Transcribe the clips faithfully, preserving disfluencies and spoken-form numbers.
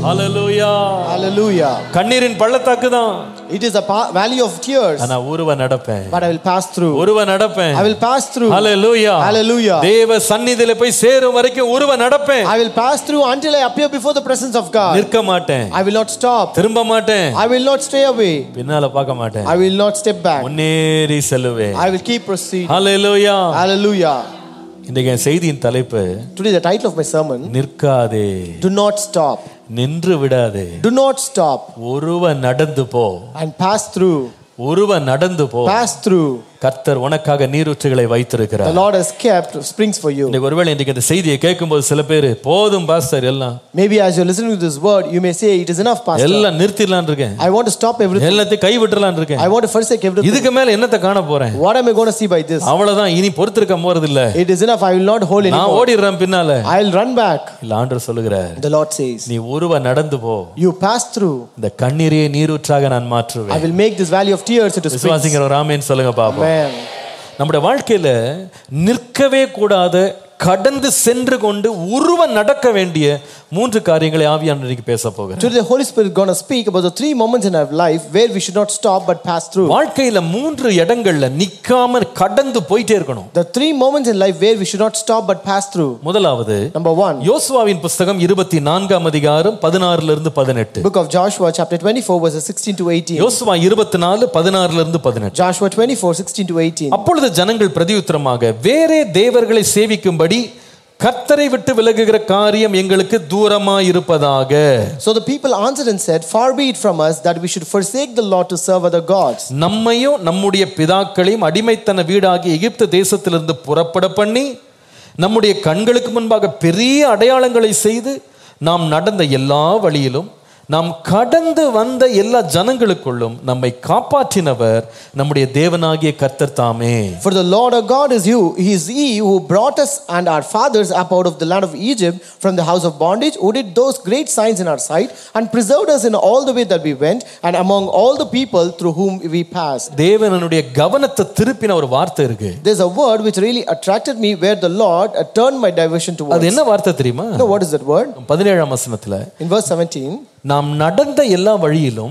Hallelujah. Hallelujah. கண்ணீரின் பள்ளத்தாக்கு தான். It is a valley of tears. ஆனா ஊருவ நடப்பேன். But I will pass through. ஊருவ நடப்பேன். I will pass through. Hallelujah. Hallelujah. தேவ சந்நிதியில போய் சேரும் வரைக்கும் ஊருவ நடப்பேன். I will pass through until I appear before the presence of God. நிற்க மாட்டேன். I will not stop. திரும்ப மாட்டேன். I will not stay away. பின்னால பார்க்க மாட்டேன். I will not step back. முன்னேறி செல்லுவேன். I will keep proceeding. Hallelujah. Hallelujah. இன்றைய செய்தியின் தலைப்பு, today the title of my sermon, நிற்காதே. Do not stop. நின்று விடாதே. Do not stop. ஒருவ நடந்து போ. And pass through. ஒருவ நடந்து போ. Pass through. கர்த்தர் உனக்காக நீரூற்றுகளை வைத்திருக்கிறார். The Lord has kept springs for you. இன்னைக்கு ஒருவேளை இன்றைக்கு இந்த செய்தியை கேட்கும்போது சில பேர் போதும் பாஸ்டர் எல்லாம். Maybe as you're listening to this word, you may say it is enough, pastor. எல்லாம் நிறுத்திடலாம்னு இருக்கேன். I want to stop everything. எல்லாத்தையும் கை விட்டுறலாம்னு இருக்கேன். I want to forsake everything. இதுக்கு மேல என்னத்தை காண போறேன்? What am I going to see by this? அவ்வளவுதான், இனி பொறுத்திருக்க போறது இல்ல. It is enough. I will not hold anymore. நான் ஓடிறேன் பின்னால. I'll run back. இல்ல, ஆண்டவர் சொல்லுகிறார். The Lord says, நீ ஒருவ நடந்து போ. You pass through. இந்த கண்ணீரை நீரூற்றாக நான் மாற்றுவேன். I will make this valley of tears into springs. விசுவாசிக்கிற ஒரு ஆமென் சொல்லுங்க பாப்போம். Amen. நம்முடைய வாழ்க்கையில நிற்கவே கூடாத, கடந்து சென்று கொண்டு உருவ நடக்க வேண்டிய மூன்று காரியங்களை ஆவியானவர் இன்னைக்கு பேச போகிறார். Today the Holy Spirit is going to speak about the three moments in our life where we should not stop but pass through. வாழ்க்கையில மூன்று இடங்கள்ல நிக்காம கடந்து போயிட்டே இருக்கணும். The three moments in life where we should not stop but pass through. முதலாவது, number one, யோசுவாவின் புத்தகம் இருபத்தி நான்காம் அதிகாரம் பதினாறுல இருந்து பதினெட்டு. Book of Joshua chapter twenty-four verses sixteen to eighteen. யோசுவா இருபத்தி நான்கு பதினாறுல இருந்து பதினெட்டு. Joshua twenty-four sixteen to eighteen. அப்பொழுது ஜனங்கள் பிரதியுத்தரமாக, வேறே தேவர்களை சேவிக்கும்படி கர்த்தரை விட்டு விலகுகிற காரியம் எங்களுக்கு தூரமாய் இருப்பதாக. So the people answered and said, Far be it from us that we should forsake the Lord to serve other gods. நம்மையும் நம்முடைய பிதாக்களையும் அடிமைத்தன வீடாகிய எகிப்து தேசத்திலிருந்து புறப்பட பண்ணி நம்முடைய கண்களுக்கு முன்பாக பெரிய அடையாளங்களை செய்து நாம் நடந்த எல்லா வழியிலும் நாம் கடந்து வந்த எல்லா ஜனங்களுக்குள்ளும் நம்மை காப்பாற்றினவர் நம்முடைய தேவனாகிய கர்த்தர் தாமே. For the Lord our God is you, he is he who brought us and our fathers up out of the land of Egypt from the house of bondage, who did those great signs in our sight and preserved us in all the way that we went and among all the people through whom we passed. தேவனுடைய கவனத்தை திருப்பின ஒரு வார்த்தை இருக்கு. There's a word which really attracted me where the Lord uh, turned my diversion towards. அது என்ன வார்த்தை தெரியுமா? No, what is that word? பதினேழாம் வசனத்துல, in verse seventeen, நாம் நடந்த எல்லா வழியிலும்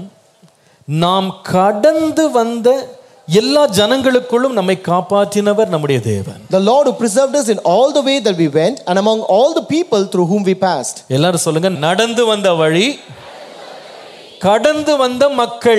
நாம் கடந்து வந்த எல்லா ஜனங்களுக்குள்ளும் நம்மை காப்பாற்றினவர் நம்முடைய தேவன். The Lord who preserved us in all the way that we went and among all the people through whom we passed. எல்லாரும் சொல்லுங்க, நடந்து வந்த வழி, கடந்து வந்த மக்கள்.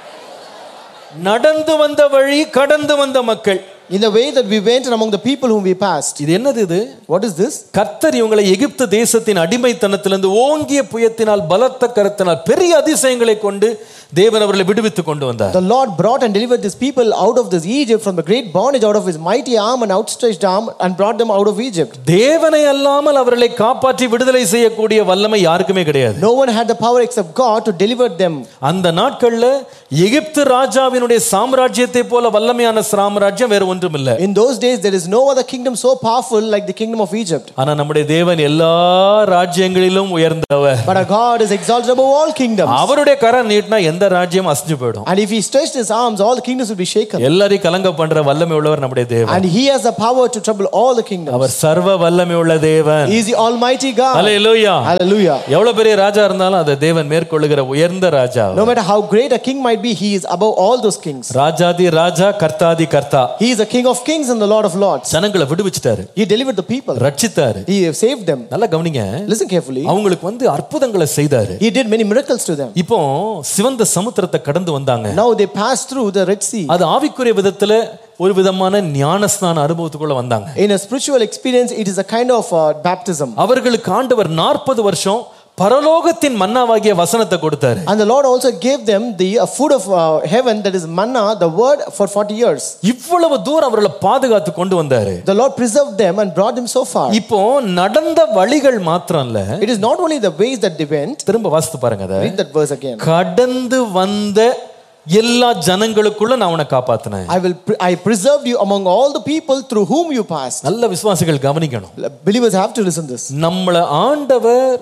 நடந்து வந்த வழி, கடந்து வந்த மக்கள். In the way that we went and among the people whom we passed. இது என்னது இது? What is this? கர்த்தர் இவங்களை எகிப்து தேசத்தின் அடிமைத்தனத்திலிருந்து ஓங்கிய புயத்தினால் பலத்த கரத்தினால் பெரிய அதிசயங்களை கொண்டு தேவன் அவர்களை விடுவித்து கொண்டு வந்தார். The Lord brought and delivered these people out of this Egypt from the great bondage, out of his mighty arm and outstretched arm, and brought them out of Egypt. தேவனை அல்லாமல் அவர்களை காப்பாற்றி விடுதலை செய்யக்கூடிய வல்லமை யாருக்குமே கிடையாது. No one had the power except God to deliver them. அந்த நாட்கள்ல எகிப்து ராஜாவினுடைய சாம்ராஜ்யத்தை போல வல்லமையான சாம்ராஜ்யம் வேற ஒன்றும் இல்லை. In those days there is no other kingdom so powerful like the kingdom of Egypt. ஆனா நம்முடைய தேவன் எல்லா ராஜ்யங்களிலும் உயர்ந்தவர். But our God is exalted above all kingdoms. அவருடைய கரம் நீட்டினா எந்த ராஜ்யம் அசைஞ்சு போய்டும். And if he stretched his arms, all the kingdoms will be shaken. எல்லாரையும் கலங்க பண்ற வல்லமை உள்ளவர் நம்முடைய தேவன். And he has the power to trouble all the kingdoms. அவர் சர்வ வல்லமை உள்ள தேவன். He is the almighty God. Hallelujah. Hallelujah. எவ்வளவு பெரிய ராஜா இருந்தாலும் அந்த தேவன் மேற்கொள்ளுகிற உயர்ந்த ராஜா. No matter how great a king might be, he is above all those kings. ராஜாதி ராஜா, கர்த்தாதி கர்த்தா. He is the king of kings and the Lord of lords. ஜனங்களை விடுவிச்சிட்டாரு. He delivered the people. ரட்சித்தாரு. He saved them. நல்லா கவனிங்க. Listen carefully. அவங்களுக்கு வந்து அற்புதங்களை செய்தாரு. He did many miracles to them. இப்போ சிவந்த சமுத்திரத்தை கடந்து வந்தாங்க. Now they passed through the Red Sea. அது ஆவிக்குரிய விதத்துல ஒரு விதமான ஞானஸ்நான அனுபவத்துக்குள்ள வந்தாங்க. In a spiritual experience, it is a kind of uh, baptism. அவர்களுக்கு ஆண்டவர் நாற்பது வருஷம் பரலோகத்தின் மன்னாவாகிய வசனத்தை கொடுத்தாரு. And the Lord also gave them the uh, food of uh, heaven, that is manna, the word, for forty years. இவ்வளவு தூரம் அவர்களை பாதுகாத்து கொண்டு வந்தாரு. The Lord preserved them and brought them so far. இப்போ நடந்த வழிகள் மாத்திரம் இல்ல. It is not only the ways that they went. திரும்ப வாசித்து பாருங்க அத. Read that verse again. கடந்து வந்த எல்லா ஜனங்களுக்குள்ள நான் உன்னை காப்பாத்தினேன். I will I preserved you among all the people through whom you passed. நல்ல விசுவாசிகள் கவனிக்கணும். Believers have to listen this. நம்மள ஆண்டவர்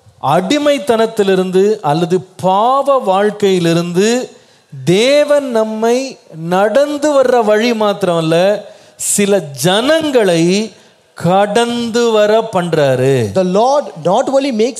அடிமைத்தனத்திலிருந்து அல்லது பாவ வாழ்க்கையிலிருந்து தேவன் நம்மை நடந்து வர்ற வழி மாத்திரம் அல்ல, சில ஜனங்களை கடந்து வர பண்றாரு. The Lord not only makes us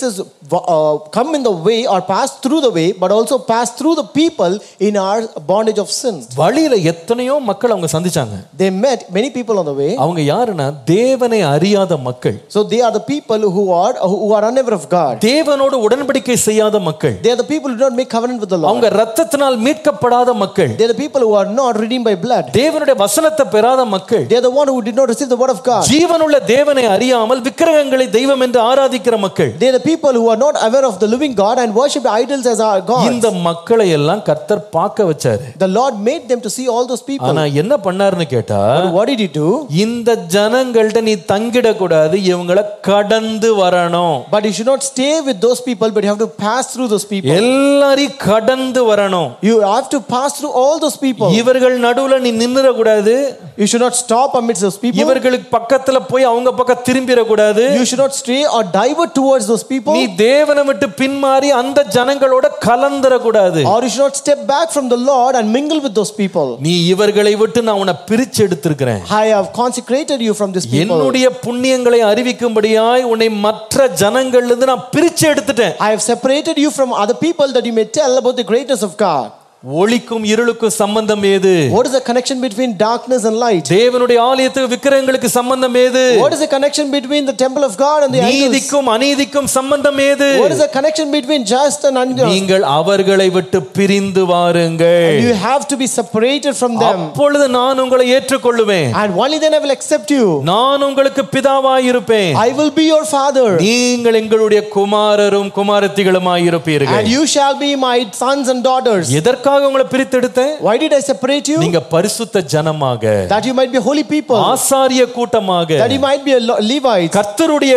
uh, come in the way or pass through the way, but also pass through the people in our bondage of sin. வழியில எத்தனையோ மக்கள் அவங்க சந்திச்சாங்க. They met many people on the way. அவங்க யாருன்னா தேவனை அறியாத மக்கள். So they are the people who are who are unaware of God. தேவனோடு உடன்படிக்கை செய்யாத மக்கள். They are the people who do not make covenant with the Lord. அவங்க இரத்தத்தினால் மீட்கப்படாத மக்கள். They are the people who are not redeemed by blood. தேவனுடைய வசனத்தை பெறாத மக்கள். They are the one who did not receive the word of God. ஜீவனுள்ள தேவனை அறியாமல் விக்கிரகங்களை தெய்வம் என்று ஆராதிக்கிற மக்கள். They are the people who are not aware of the living God and worship idols as our God. இந்த மக்களை எல்லாம் கர்த்தர் பார்க்க வச்சாரு. The Lord made them to see all those people. ஆனா என்ன பண்ணாருன்னு கேட்டா, what did he do? இந்த ஜனங்கள்ட்ட நீ தங்கிட கூடாது, இவங்களை கடந்து வரணும். But you should not stay with those people, but you have to pass through those people. எல்லாரையும் கடந்து வரணும். You have to pass through all those people. இவர்கள் நடுவுல நீ நின்னுற கூடாது. You should not stop amidst those people. இவர்களுக்கு பக்கத்துல போய் அவங்க பக்கம் திரும்பிர கூடாது. You should not stray or divert towards those people. நீ தேவனை விட்டு பின்மாறி அந்த ஜனங்களோட கலந்தர கூடாது. Or you should not step back from the Lord and mingle with those people. நீ இவர்களை விட்டு நான் உன்னை பிரிச்சு எடுத்திருக்கிறேன். I have consecrated you from these people. என்னுடைய புண்ணியங்களை அறிவிக்கும்படியாய் உன்னை மற்ற ஜனங்கள்ல இருந்து நான் பிரிச்சு எடுத்துட்டேன். I have separated you from other people that you may tell about the greatness of God. ஒளிக்கும் இருளுக்கும் சம்பந்தம் ஏது? What is the connection between darkness and light? தேவனுடைய ஆலயத்துக்கு விக்கிரகங்களுக்கு சம்பந்தம் ஏது? What is the connection between the temple of God and the idols? நீதிக்கும் அநீதிக்கும் சம்பந்தம் ஏது? What is the connection between just and unjust? நீங்கள் அவர்களை விட்டு பிரிந்து வாருங்கள். You have to be separated from them. அப்பொழுது நான் உங்களை ஏற்றுக்கொள்ளுவேன். And only then I will accept you. நான் உங்களுக்கு பிதாவாய் இருப்பேன். I will be your father. நீங்கள் எங்களுடைய குமாரரும் குமாரத்திகளுமாய் இருப்பீர்கள். And you shall be my sons and daughters. எதற்காக உங்களை பிரித்தெடுத்தேன்? Why did I separate you? நீங்க பரிசுத்த ஜனமாக, that you might be holy people, ஆசாரிய கூட்டமாக, that you might be a Levite, கர்த்தருடைய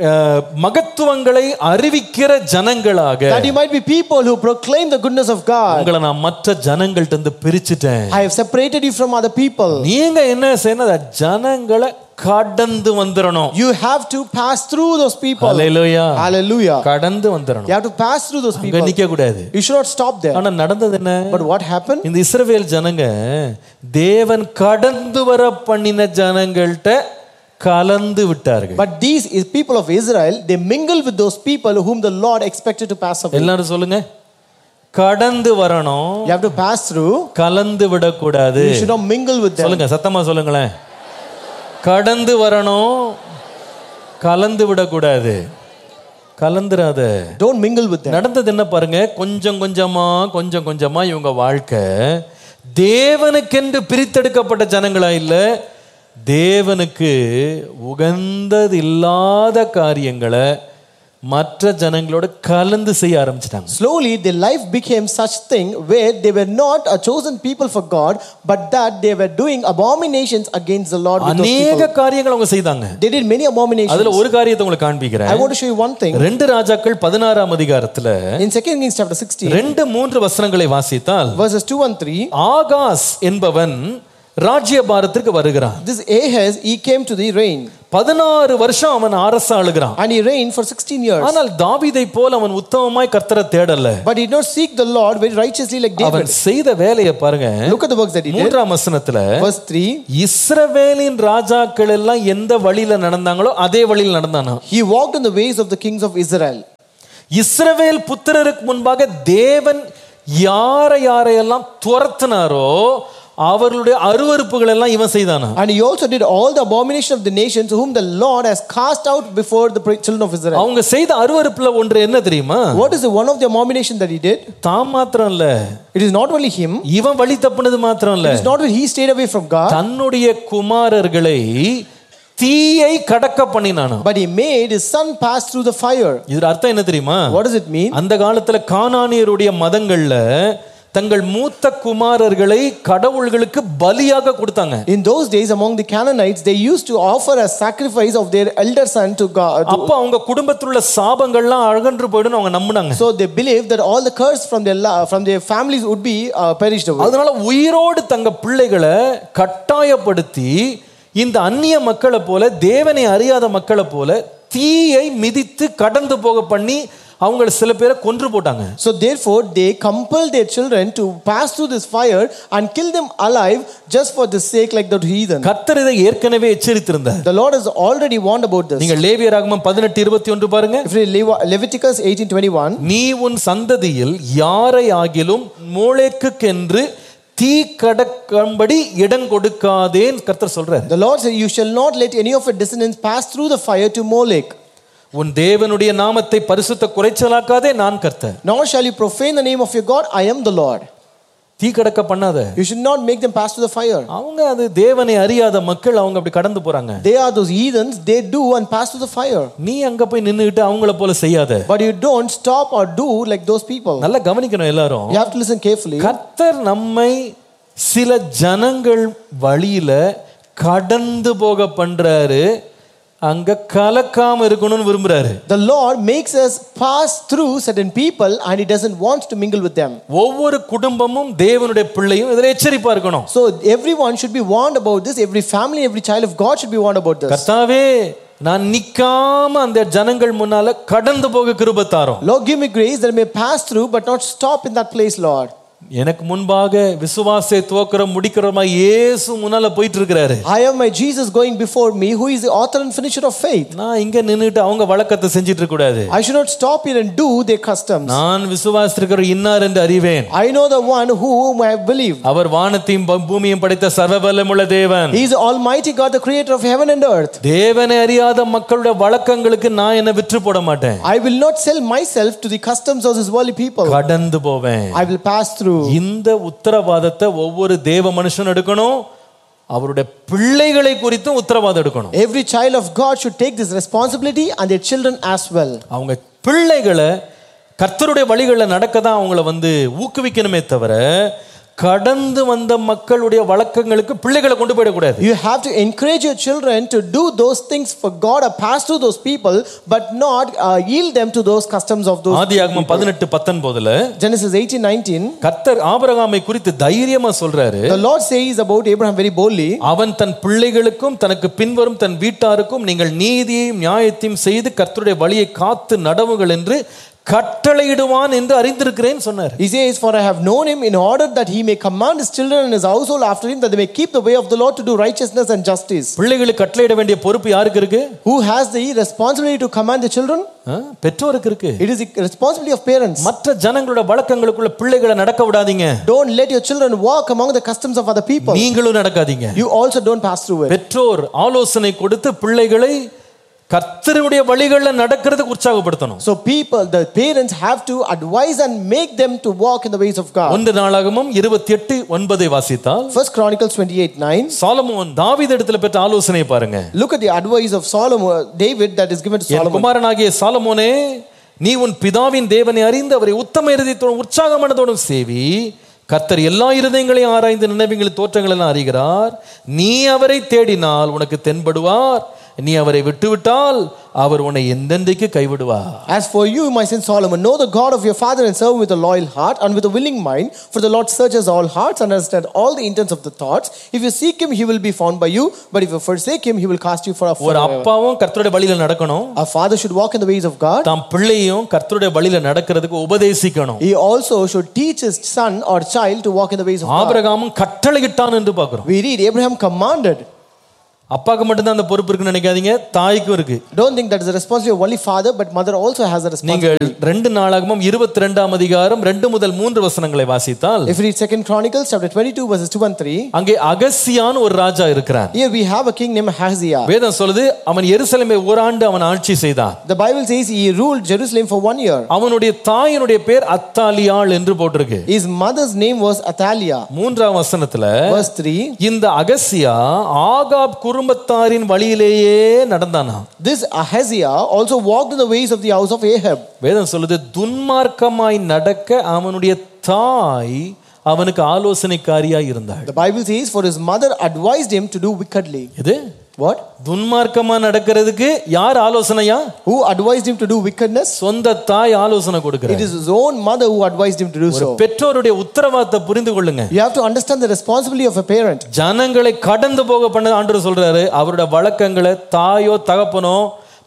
மகத்துவங்களை அறிவிக்கிற ஜனங்களாக, that you might be people who proclaim the goodness of God. உங்களை நான் மற்ற ஜனங்கள்ட்ட இருந்து பிரிச்சிட்டேன். I have separated you from other people. நீங்க என்ன செய்யணும்? ஜனங்களை கடந்து வந்துறணும். You have to pass through those people. Hallelujah. Hallelujah. கடந்து வந்துறணும். You have to pass through those people. நிக்க கூடாது. You should not stop there. ஆனா நடந்தது என்ன? But what happened? இந்த இஸ்ரவேல் ஜனங்க தேவன் கடந்து வர பண்ணின ஜனங்கள்ட்ட கலந்து விட்டார்கள். But these people of Israel, they mingled with those people whom the Lord expected to pass away. எல்லாரும் சொல்லுங்க, கடந்து வரணும். You have to pass through. கலந்து விட கூடாது. You should not mingle with them. சொல்லுங்க, சத்தமா சொல்லுங்களேன். கடந்து வரணும், கலந்து விட கூடாது. கலந்துராத. Don't mingle with them. நடந்தது என்ன பாருங்க, கொஞ்சம் கொஞ்சமா கொஞ்சம் கொஞ்சமா இவங்க வாழ்க்கை தேவனுக்கென்று பிரித்தெடுக்கப்பட்ட ஜனங்களா இல்ல, தேவனுக்கு உகந்தது இல்லாத காரியங்களை மற்ற ஜனங்களோட கலந்து செய்ய ஆரம்பிச்சிட்டாங்க. Slowly their life became such thing where they were not a chosen people for God, but that they were doing abominations against the Lord with those people. அநேக காரியங்கள் அவங்க செய்தாங்க. They did many abominations. அதுல ஒரு காரியத்தை உங்களுக்கு காண்பிக்கிறேன். I want to show you one thing. ரெண்டு ராஜாக்கள் பதினாறாம் அதிகாரத்துல In Second Kings chapter sixteen, ரெண்டு மூன்று வசனங்களை வாசித்தால், verses two and three, Ahaz என்பவன் ராஜ்யபாரத்திற்கு வருகிறான். This Ahaz, he came to the reign. பதினாறு வருஷம் அவன் அரச ஆளுகிறான். And he reigned for sixteen years. ஆனால் தாவீதை போல அவன் உத்தமமாய் கர்த்தரை தேடல. But he did not seek the Lord very righteously like David. அவன் செய்த வேலையை பாருங்க. Look at the works that he did. மூன்றாம் வசனத்துல, verse three, இஸ்ரவேலின் ராஜாக்கள் எல்லாம் எந்த வழியில நடந்தாங்களோ அதே வழியில் நடந்தானா. He walked in the ways of the kings of Israel. இஸ்ரவேல் புத்திரருக்கு முன்பாக தேவன் யாரை யாரையெல்லாம் துரத்தினாரோ அவர்களுடைய அருவருப்புகள் எல்லாம் இவன் செய்தானா. And he also did all the abomination of the nations whom the Lord has cast out before the children of Israel. அவங்க செய்த அருவருப்புல ஒன்று என்ன தெரியுமா? What is the one of the abomination that he did? தாம் மாத்திரம் இல்ல, it is not only him. இவன் வழி தப்புனது மாத்திரம் இல்ல, it is not that he stayed away from God. தன்னுடைய குமாரர்களை தீயை கடக்க பண்ணினானா. But he made his son pass through the fire. இதோட அர்த்தம் என்ன தெரியுமா? What does it mean? அந்த காலத்துல கானானியருடைய மதங்கள்ல தங்கள் மூத்த குமாரர்களை கடவுள்களுக்கு பலியாக கொடுத்தாங்க. In those days among the Canaanites, they used to offer a sacrifice of their elder son to God. அப்ப அவங்க குடும்பத்துல உள்ள சாபங்கள்லாம் அகன்று போய்டும் அவங்க நம்பினாங்க. So they believed that all the curse from their from their families would be uh, perished away. அதனால உயிரோடு தங்க பிள்ளைகளை கட்டாயப்படுத்தி இந்த அந்நிய மக்களை போல தேவனை அறியாத மக்களை போல தீயை மிதித்து கடந்து போக பண்ணி அவங்க சில பேரை கொன்று போட்டாங்க. So therefore they compelled their children to pass through this fire and kill them alive just for the sake like the heathen. கர்த்தர் இதை ஏற்கனவே எச்சரித்திருந்தார். The Lord has already warned about this. நீங்கள் லேவியராகமம் பதினெட்டு இருபத்தி ஒன்று பாருங்க. If you read Leviticus eighteen twenty-one, நீ உன் சந்ததியில் யாரை ஆகிலும் மோளேக்குக்கென்று தீ கடக்கும்படி இடம் கொடுக்காதேன் கர்த்தர் சொல்றார். The Lord said, you shall not let any of your descendants pass through the fire to Molech. உன் தேவனுடைய நாமத்தை பரிசுத்த குறைச்சலாக்காதே, நான் கர்த்தர். Nor shall you profane the name of your God, I am the Lord. தீ கடக்க பண்ணாத. You should not make them pass through the fire. அவங்க அது தேவனை அறியாத மக்கள், அவங்க அப்படி கடந்து போறாங்க. They are those heathens, they do and pass through the fire. நீ அங்க போய் நின்னுட்டு அவங்கள போல செய்யாத. But you don't stop or do like those people. நல்லா கவனிக்கணும் எல்லாரும். You have to listen carefully. கர்த்தர் நம்மை சில ஜனங்கள் வழியில கடந்து போக பண்றாரு, அங்க கலக்காம இருக்கணும்னு விரும்புறாரு. The Lord makes us pass through certain people and he doesn't want to mingle with them. ஒவ்வொரு குடும்பமும் தேவனுடைய பிள்ளையும் இதல எச்சரிப்பா இருக்கணும். So everyone should be warned about this. Every family, every child of God should be warned about this. கர்த்தாவே, நான் நிக்காம அந்த ஜனங்கள் முன்னால கடந்து போக கிருபை தாரும். Lord, give me grace that I may pass through but not stop in that place, Lord. எனக்கு முன்பாக விசுவாசத்தை துவக்குற முடிக்கிறமா இயேசு முன்னால போயிட்டு இருக்காரு. I have my Jesus going before me, who is the author and finisher of faith. நான் இங்க நின்னுட்டு அவங்க வழக்கத்தை செஞ்சிட்டு இருக்க கூடாது. I should not stop here and do their customs. நான் விசுவாசிக்கிற இன்னார் என்று அறிவேன். I know the one whom I believe. அவர் வானத்தையும் பூமியையும் படைத்த சர்வவல்லமுள்ள தேவன். He is the almighty God, the creator of heaven and earth. தேவனை அறியாத மக்களுடைய வழக்கங்களுக்கு நான் என்ன விற்று போட மாட்டேன். I will not sell myself to the customs of this worldly people. கடந்து போவேன். I will pass through. இந்த உத்தரவாதத்தை ஒவ்வொரு தேவ மனுஷன் எடுக்கணும். அவருடைய பிள்ளைகளை குறித்து உத்தரவாதம் எடுக்கணும். Every child of God should take this responsibility and their children as well. அவங்க பிள்ளைகளை கர்த்தருடைய வழிகளில் நடக்க தான் அவங்கள வந்து ஊக்குவிக்கணுமே தவிர கடந்து வந்த மக்களுடைய வழக்கங்களுக்கு பிள்ளைகளை கொண்டு போயிட கூடாது. You have to encourage your children to do those things for God or pass through those people but not uh, yield them to those customs of those. ஆதியாகமம் பதினெட்டு பத்தொன்பது ல Genesis eighteen nineteen, கர்த்தர் ஆபிரகாமை குறித்து தைரியமா சொல்றாரு. the Lord says about Abraham very boldly, அவன் தன் பிள்ளைகளுக்கும் தனக்கு பின்வரும் தன் வீட்டாருக்கும் நீங்கள் நீதியையும் நியாயத்தையும் செய்து கர்த்தருடைய வழியை காத்து நடவுங்கள் என்று கட்டளையிடுவான் என்று அறிந்திருக்கிறேன் சொன்னார். He says, for I have known him in order that he may command his children and his household after him, that they may keep the way of the Lord to do righteousness and justice. பிள்ளைகளுக்கு கட்டளையிட வேண்டிய பொறுப்பு யாருக்கு இருக்கு? Who has the responsibility to command the children? பெற்றோருக்கு இருக்கு. It is the responsibility of parents. மற்ற ஜனங்களோட வழக்கங்களுக்குள்ள பிள்ளைகளை நடக்க விடாதீங்க. Don't let your children walk among the customs of other people. நீங்களும் நடக்காதீங்க. You also don't pass through it. பெற்றோர் ஆலோசனை கொடுத்து பிள்ளைகளை கர்த்தருடைய வழிகளில் நடக்கிறதுக்கு உற்சாகப்படுத்தணும். So people, the parents have to advise and make them to walk in the ways of God. ஒன்று நாளாகமம் இருபத்தி எட்டு ஒன்பதை வாசித்தால் First Chronicles twenty-eight nine, Solomon தாவீதிடத்தில் பெற்ற ஆலோசனையை பாருங்க. look at the advice of Solomon, David, that is given to Solomon. குமாரனாகிய சாலமோனே, நீ உன் பிதாவின் தேவனை அறிந்து அவரை உத்தம இருதயத்தோடும் உற்சாக மனதோடும் சேவி. கர்த்தர் எல்லா இருதயங்களையும் ஆராய்ந்து நினைவுகளின் தோற்றங்கள் எல்லாம் அறிகிறார். நீ அவரை தேடினால் உனக்கு தென்படுவார். நீ அவரை விட்டுவிட்டால் அவர் உன்னை எந்தெந்தைக்கு கைவிடுவார். As for you, my son Solomon, know the God of your father and serve him with a loyal heart and with a willing mind, for the Lord searches all hearts and understands all the intents of the thoughts. If you seek him, he will be found by you, but if you forsake him, he will cast you for a ஒரு அப்பாவும் கர்த்தருடைய வழியில நடக்கணும். A father should walk in the ways of God. தாம் பிள்ளையும் கர்த்தருடைய வழியில நடக்கிறதுக்கு உபதேசிக்கணும். He also should teach his son or child to walk in the ways of God. ஆபிரகாமும் கட்டளையிட்டான் என்று பார்க்கிறோம். We read Abraham commanded. அப்பாக்கு மட்டும் தான் அந்த பொறுப்பு இருக்குன்னு நினைக்காதீங்க, தாய்க்கும் இருக்கு. Don't think that is the responsibility of only father, but mother also has a responsibility. நீங்கள் ரெண்டு நாளாகமம் இருபத்தி இரண்டாம் அதிகாரம் ரெண்டு முதல் மூன்று வசனங்களை வாசித்தால், if you read Second Chronicles chapter twenty-two verses two and three, அங்கே அகசியான் ஒரு ராஜா இருக்கிறான். here we have a king named Ahaziah. வேதம் சொல்லுது அவன் எருசலேமை ஓராண்டு அவன் ஆட்சி செய்தான். The Bible says he ruled Jerusalem for one year. அவனுடைய தாயினுடைய பேர் அத்தாலியாள் என்று போட்டிருக்கு. His mother's name was Athaliah. மூன்றாம் வசனத்துல verse three, இந்த அகசியா ஆகாப் குடும்பத்தாரின் வழியிலேயே நடந்தானா. This Ahaziah also walked in the ways of the house of Ahab. வேதம் சொல்லுது துன்மார்க்கமாய் நடக்க அவனுடைய தாய் அவனுக்கு ஆலோசனைக்காரியாய் இருந்தாள். The Bible says for his mother advised him to do wickedly. இது What? துன்மார்க்கமா நடக்கிறதுக்கு யார் ஆலோசனையா? Who advised him to do wickedness? சொந்த தாய் ஆலோசனை கொடுக்கிறார். It is his own mother who advised him to do so. பெற்றோருடைய உத்தரவாதத்தை புரிந்து கொள்ளுங்க. You have to understand the responsibility of a parent. ஜனங்களை கடந்து போக பண்ண ஆண்டவர் சொல்றாரு. அவருடைய வழக்கங்களை தாயோ தகப்பனோ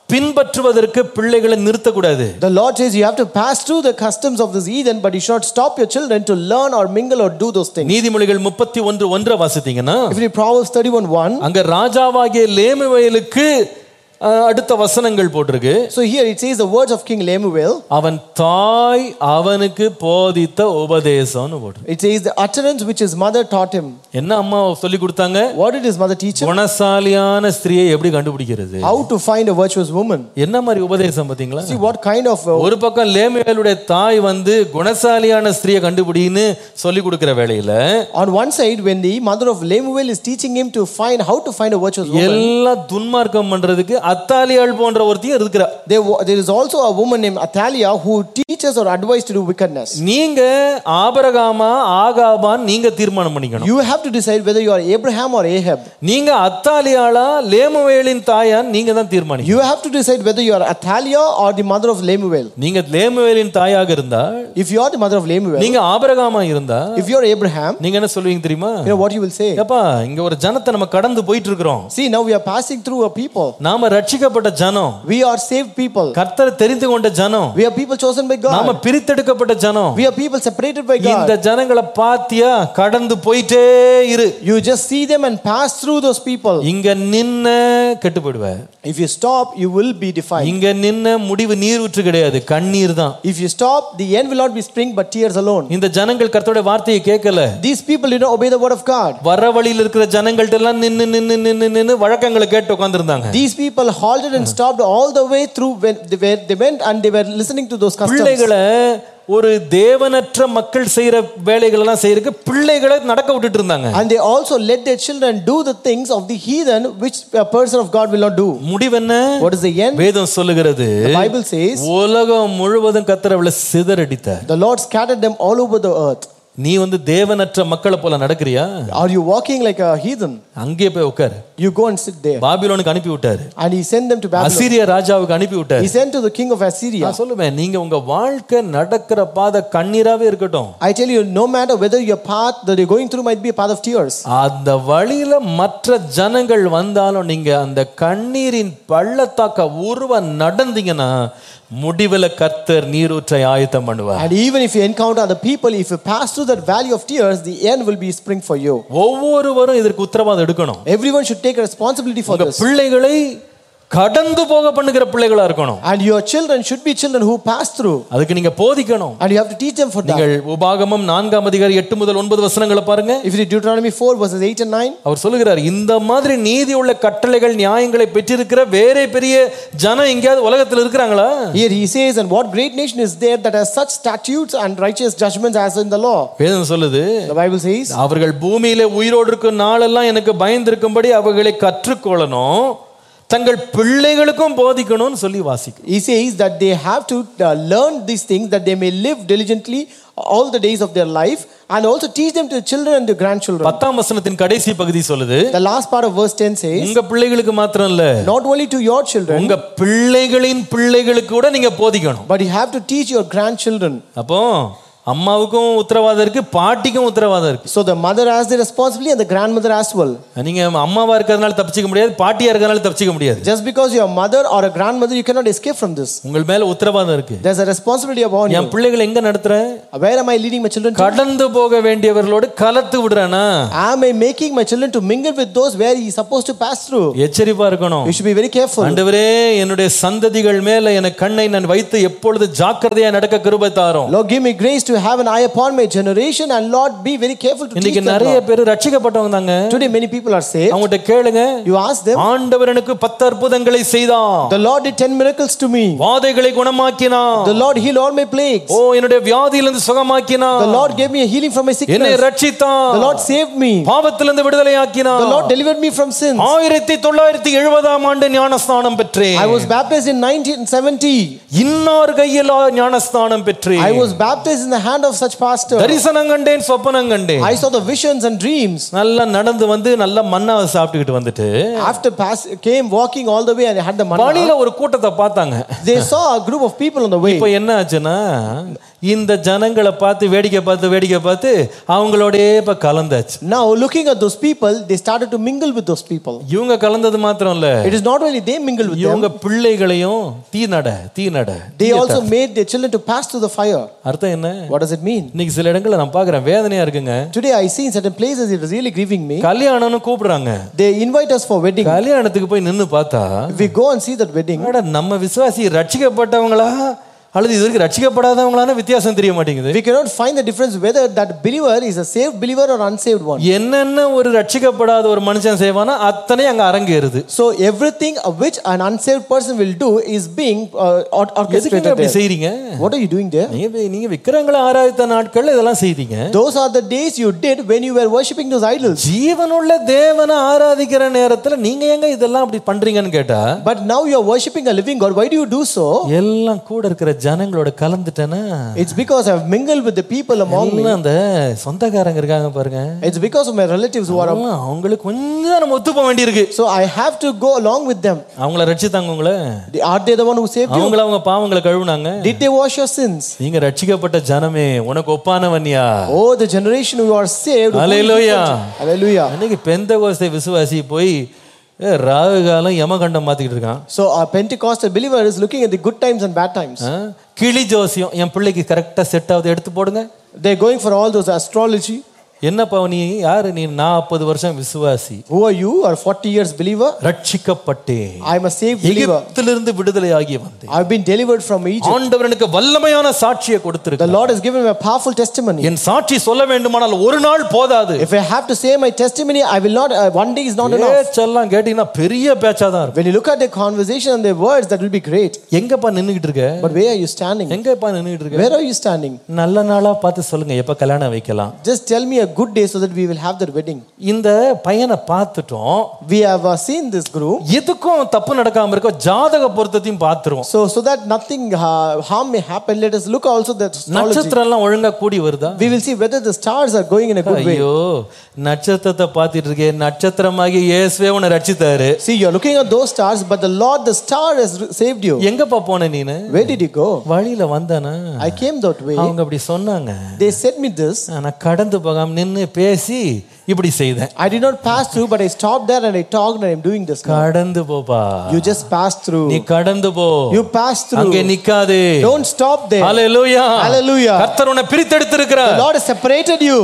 பின்பற்றுவதற்கு பிள்ளைகளை நிறுத்தக்கூடாது. The Lord says you have to pass through the customs of this heathen, but you should not stop your children to learn or mingle or do those things. நீதிமொழிகள் முப்பத்தி ஒன்று ஒன்று வாசித்தீங்கன்னா If you read Proverbs thirty-one one, அங்க ராஜாவாகிய லேமுவேலுக்கு அடுத்த வசனங்கள் போட்டிருக்கு. So here it says the words of King Lemuel. அவன் தாய் அவனுக்கு போதித்த உபதேசம்னு போட்டிருக்கு. It says the utterance which his mother taught him. என்ன அம்மா சொல்லி கொடுத்தாங்க? What did his mother teach him? குணசாலியான ஸ்திரியை எப்படி கண்டுபிடிக்கிறது? How to find a virtuous woman. என்ன மாதிரி உபதேசம் பாத்தீங்களா? See what kind of uh, ஒரு பக்கம் லேமுவேலுடைய தாய் வந்து குணசாலியான ஸ்திரியை கண்டுபிடின்னு சொல்லி கொடுக்கிற வேளையில on one side when the mother of Lemuel is teaching him to find how to find a virtuous woman, எல்லா துன்மார்க்கம் பண்றதுக்கு அத்தாலியாள் போன்ற ஒருத்தியும் இருக்கிறா. there there is also a woman named Athaliah who teaches or advises to do wickedness. நீங்க ஆபிரகாமா ஆகாபான் நீங்க தீர்மானம் பண்ணிக்கணும். You have to decide whether you are Abraham or Ahab. நீங்க அத்தாலியாளா லேமுவேலின் தாயா நீங்க தான் தீர்மானிக்கணும். You have to decide whether you are Athaliah or the mother of Lemuel. நீங்க லேமுவேலின் தாயாக இருந்தா, if you are the mother of Lemuel, நீங்க ஆபிரகாமா இருந்தா, if you are Abraham, நீங்க என்ன சொல்வீங்க தெரியுமா? you know what you will say? அப்பா இங்க ஒரு ஜனத்தை நம்ம கடந்து போயிட்டு இருக்கோம். See, now we are passing through a people. நாம ரட்சிக்கப்பட்ட ஜனம். We are saved people. கர்த்தரை தெரிந்து கொண்ட ஜனம். We are people chosen by God. நாம பிரித்தெடுக்கப்பட்ட ஜனம். We are people separated by God. இந்த ஜனங்களை பாத்தியா கடந்து போயிட்டே இரு. You just see them and pass through those people. இங்க நின்ன கெட்டு போய்டுவே. If you stop, you will be defiled. இங்க நின்ன முடிவு நீர் ஊற்று கிடையாது, கண்ணீர் தான். If you stop, the end will not be spring but tears alone. இந்த ஜனங்கள் கர்த்தருடைய வார்த்தையை கேட்கல. These people did not obey the word of God. வர வழியில் இருக்கிற ஜனங்கள்ட்ட எல்லாம் நின்னு நின்னு நின்னு நின்னு வழக்கங்களை கேட்டு உட்கார்ந்திருந்தாங்க. These people halted and stopped all the way through when they, were, they went and they were listening to those customs. பிள்ளைகளை ஒரு தேவனற்ற மக்கள் செய்யற வேலைகள் எல்லாம் செய்யறதுக்கு பிள்ளைகளை நடக்க விட்டுட்டு இருந்தாங்க. And they also let their children do the things of the heathen which a person of God will not do. முடிவு என்ன? What is the end? வேதம் சொல்லுகிறது, the Bible says, உலகம் முழுவதும் கர்த்தர் அவளை சிதறடித்தார். the Lord scattered them all over the earth. நீ வந்து தேவனற்ற மக்களை போல நடக்கறியா? Are you walking like a heathen? அங்கே போய் உட்கார். You go and sit there. பாபிலோனுக்கு அனுப்பி விட்டார். And he sent them to Babylon. அசீரிய ராஜாவுக்கு அனுப்பி விட்டார். He sent to the king of Assyria. நான் சொல்லுவேன், நீங்க உங்க வாழ்க்கை நடக்கிற பாதை கண்ணீராவே இருக்கட்டும். I tell you, no matter whether your path that you're going through might be a path of tears. அந்த வழியில மற்ற ஜனங்கள் வந்தாலும் நீங்க அந்த கண்ணீரின் பள்ளத்தாக்க உருவ நடந்தீங்கன்னா முடிவுல கர்த்தர் நீரூற்றை ஆயத்தம் பண்ணுவார். And even if you encounter other people, if you pass through that valley of tears, the end will be spring for you. ஒவ்வொருவரும் இதற்கு உத்தரவாதம் எடுக்கணும். Everyone should take responsibility for this. பிள்ளைகளை கடந்து போக பண்ணுகிற பிள்ளைகளா இருக்கணும். And your children should be children who pass through. அதுக்கு நீங்க போதிக்கணும். And you have to teach them for that. நீங்கள் உபாகமம் நான்காம் அதிகாரம் எட்டு முதல் ஒன்பது வசனங்களை பாருங்க. If you read Deuteronomy four verses eight and nine, அவர் சொல்லுகிறார், இந்த மாதிரி நீதி உள்ள கட்டளைகள் நியாயங்களை பெற்றிருக்கிற வேற பெரிய ஜனம் எங்கயாவது உலகத்தில் இருக்கிறாங்களா? Here he says, and what great nation is there that has such statutes and righteous judgments as in the law? வேதம் சொல்லுது, the Bible says, அவர்கள் பூமியிலே உயிரோடு இருக்கும் நாளெல்லாம் எனக்கு பயந்திருக்கும்படி அவர்களை கற்றுக்கொள்ளணும், தங்கள் பிள்ளைகளுக்கும் போதிக்கணும்னு சொல்லி வாசிக்கும். He says that they have to uh, learn these things that they may live diligently all the days of their life and also teach them to the children and the grandchildren. பத்தாம் வசனத்தின் கடைசி பகுதி சொல்லுது, the last part of verse ten says, உங்க பிள்ளைகளுக்கு மாத்திரம் இல்ல, not only to your children, உங்க பிள்ளைகளின் பிள்ளைகளுக்கு கூட நீங்க போதிக்கணும். but you have to teach your grandchildren. அப்போ அம்மாவுக்கும் உத்தரவாதம் இருக்கு, பாட்டிக்கும் உத்தரவாதம் இருக்கு. So the mother has the responsibility and the grandmother as well. நீங்க அம்மாவா இருக்கிறதுனால தப்பிச்சிக்க முடியாது, பாட்டியா இருக்கிறதுனால தப்பிச்சிக்க முடியாது. Just because you are mother or a grandmother, you cannot escape from this. உங்கள் மேல உத்தரவாதம் இருக்கு. There's a responsibility upon you. என் பிள்ளைகளை எங்க நடத்துறேன்? Where am I leading my children to? கடந்து போக வேண்டியவர்களோடு கலத்து விடுறானா? Am I making my children to mingle with those where he is supposed to pass through? எச்சரிப்பா இருக்கணும். You should be very careful. ஆண்டவரே, என்னுடைய சந்ததிகள் மேல என் கண்ணை நான் வைத்து எப்பொழுது ஜாக்கிரதையா நடக்க கிருபை தாரும். Lord, give me grace to have an eye upon my generation, and Lord, be very careful to teach them. இன்னைக்கு நிறைய பேர் ரட்சிக்கப்பட்டவங்க தாங்க. Today many people are saved. அவங்கட்ட கேளுங்க. You ask them. ஆண்டவர் எனக்கு பத்து அற்புதங்களை செய்தார். The Lord did ten miracles to me. வாதைகளை குணமாக்கினார். The Lord healed all my plagues. ஓ, என்னுடைய வியாதியிலிருந்து சுகமாக்கினார். The Lord gave me a healing from my sickness. என்னை ரட்சித்தார். The Lord saved me. பாவத்திலிருந்து விடுதலையாக்கினார். The Lord delivered me from sins. ஆயிரத்து தொள்ளாயிரத்து எழுபதாம் ஆண்டு ஞானஸ்நானம் பெற்றேன். I was baptized in nineteen seventy. இன்னார் கையில் ஞானஸ்நானம் பெற்றேன். I was baptized in the hand of such pastor. தரிசனம் கண்டேன், சொப்பனம் கண்டேன். I saw the visions and dreams. நல்லா நடந்து வந்து நல்லா மன்னாவை சாப்பிட்டுக்கிட்டு வந்துட்டு After pass came walking all the way and had the manna. வழியில ஒரு கூட்டத்தை பார்த்தாங்க. They saw a group of people on the way. இப்போ என்ன ஆச்சுன்னா இந்த ஜனங்களை பார்த்து வேடிக்கை பார்த்து வேடிக்கை பார்த்து அவங்களோடயே இப்ப கலந்தாச்சு. Now looking at those people, they started to mingle with those people. இவங்க கலந்தது மாத்திரம் இல்ல, It is not only they mingled with them. இவங்க பிள்ளைகளையும் தீ நட தீ நட They also made their children to pass through the fire. அர்த்தம் என்ன? What does it mean? இன்னைக்கு சில இடங்கள்ல நான் பார்க்கறேன், வேதனையா இருக்குங்க. Today I see in certain places it is really grieving me. கல்யாணம்னு கூப்பிடுறாங்க. They invite us for wedding. கல்யாணத்துக்கு போய் நின்னு பார்த்தா If we go and see that wedding, அட நம்ம விசுவாசி ரட்சிக்கப்பட்டவங்களா அல்லது இதுவரைக்கும் ரட்சிக்கப்படாதவங்களான வித்தியாசம் தெரிய மாட்டேங்குது. we cannot find the difference whether that believer is a saved believer or unsaved one. என்னென்ன ஒரு ரட்சிக்கப்படாத ஒரு மனுஷன் செய்வானா அத்தனை அங்க அரங்கேறுது. So everything of which an unsaved person will do is being uh, orchestrated. அப்படி செய்றீங்க? What are you doing there? நீங்க நீங்க விக்கிரங்களை ஆராதித்த நாட்கள்ல இதெல்லாம் செய்தீங்க. Those are the days you did when you were worshiping those idols. ஜீவனுள்ள தேவனை ஆராதிக்கிற நேரத்துல நீங்க ஏங்க இதெல்லாம் அப்படி பண்றீங்கன்னு கேட்டா, but now you are worshiping a living God. Why do you do so? எல்லாம் கூட இருக்கிற ஜனங்களோட கலந்துட்டேனா, it's because I have mingled with the people among me. அந்த சொந்தக்காரங்க இருக்காங்க பாருங்க, it's because of my relatives who are அவங்களுக்கு கொஞ்சம் நம்ம ஒத்து போக வேண்டியிருக்கு. so I have to go along with them. அவங்கள ரட்சித்தாங்க உங்களை? Are they the one who saved you? அவங்கள அவங்க பாவங்களை கழுவுனாங்க? did they wash your sins? நீங்க ரட்சிக்கப்பட்ட ஜனமே, உனக்கு ஒப்பானவன்யா. oh the generation who are saved. Hallelujah hallelujah. அன்னைக்கு பெந்தகோஸ்தே விசுவாசி போய் ராகு காலம் யமகண்டம் மாத்திக்கிட்டு இருக்கான். so a Pentecostal believer is looking at the good times and bad times. கிளி ஜோசியம் என் பிள்ளைக்கு கரெக்டா செட் ஆகுது எடுத்து போடுங்க. they are going for all those astrology. என்னப்பா நீ யாரு? நீ நாற்பது வருஷம் விசுவாசி. who are you? Or forty years believer? ரட்சிக்கப்பட்டேன், I am a saved believer. எகிப்திலிருந்து விடுதலையாகி வந்தேன். I have been delivered from Egypt. ஆண்டவர் எனக்கு வல்லமையான சாட்சியை கொடுத்திருக்கிறார். the Lord has given me a powerful testimony. என் சாட்சி சொல்ல வேண்டுமானால் ஒரு நாள் போதாது. if I have to say my testimony, I will not uh, one day is not enough. பேச்செல்லாம் கேட்டீங்கன்னா பெரிய பேச்சா தான் இருக்கும். when you look at the conversation and the words, that will be great. எங்கப்பா நின்னுகிட்டு இருக்க? but where are you standing? எங்கப்பா நின்னுகிட்டு இருக்க? where are you standing? நல்ல நாளா பார்த்து சொல்லுங்க, எப்ப கல்யாணம் வைக்கலாம். just tell me a good day so that we will have that wedding. இந்த பையனை பார்த்துட்டோம், we have uh, seen this group. எதுக்கும் தப்பு நடக்காம இருக்க ஜாதக பொருத்தத்தையும் பார்த்துருவோம். so so that nothing uh, harm may happen, let us look also that astrology. நட்சத்திரம் எல்லாம் ஒழுங்கா கூடி வருதா? we will see whether the stars are going in a good way. ஐயோ நட்சத்திரத்தை பார்த்துட்டு இருக்கே, நட்சத்திரமாகி இயேசுவே உன்னை ரட்சித்தாரு. see you are looking at those stars, but the Lord the star has saved you. எங்கப்பா போன நீனு? where did you go? வழியில வந்தானா? I came that way. அவங்க அப்படி சொன்னாங்க. they said me this. நான் கடந்து போகாம நின்னு பேசி இப்படி செய்தேன். I did not pass through, but I stopped there and I talked and I am doing this now. கடந்து போப்பா. you just pass through. நீ கடந்து போ. you pass through. அங்கே நிக்காதே. don't stop there. Hallelujah. hallelujah. கர்த்தர் உன்னை பிரித்தெடுத்திருக்கிறார். the Lord has separated you.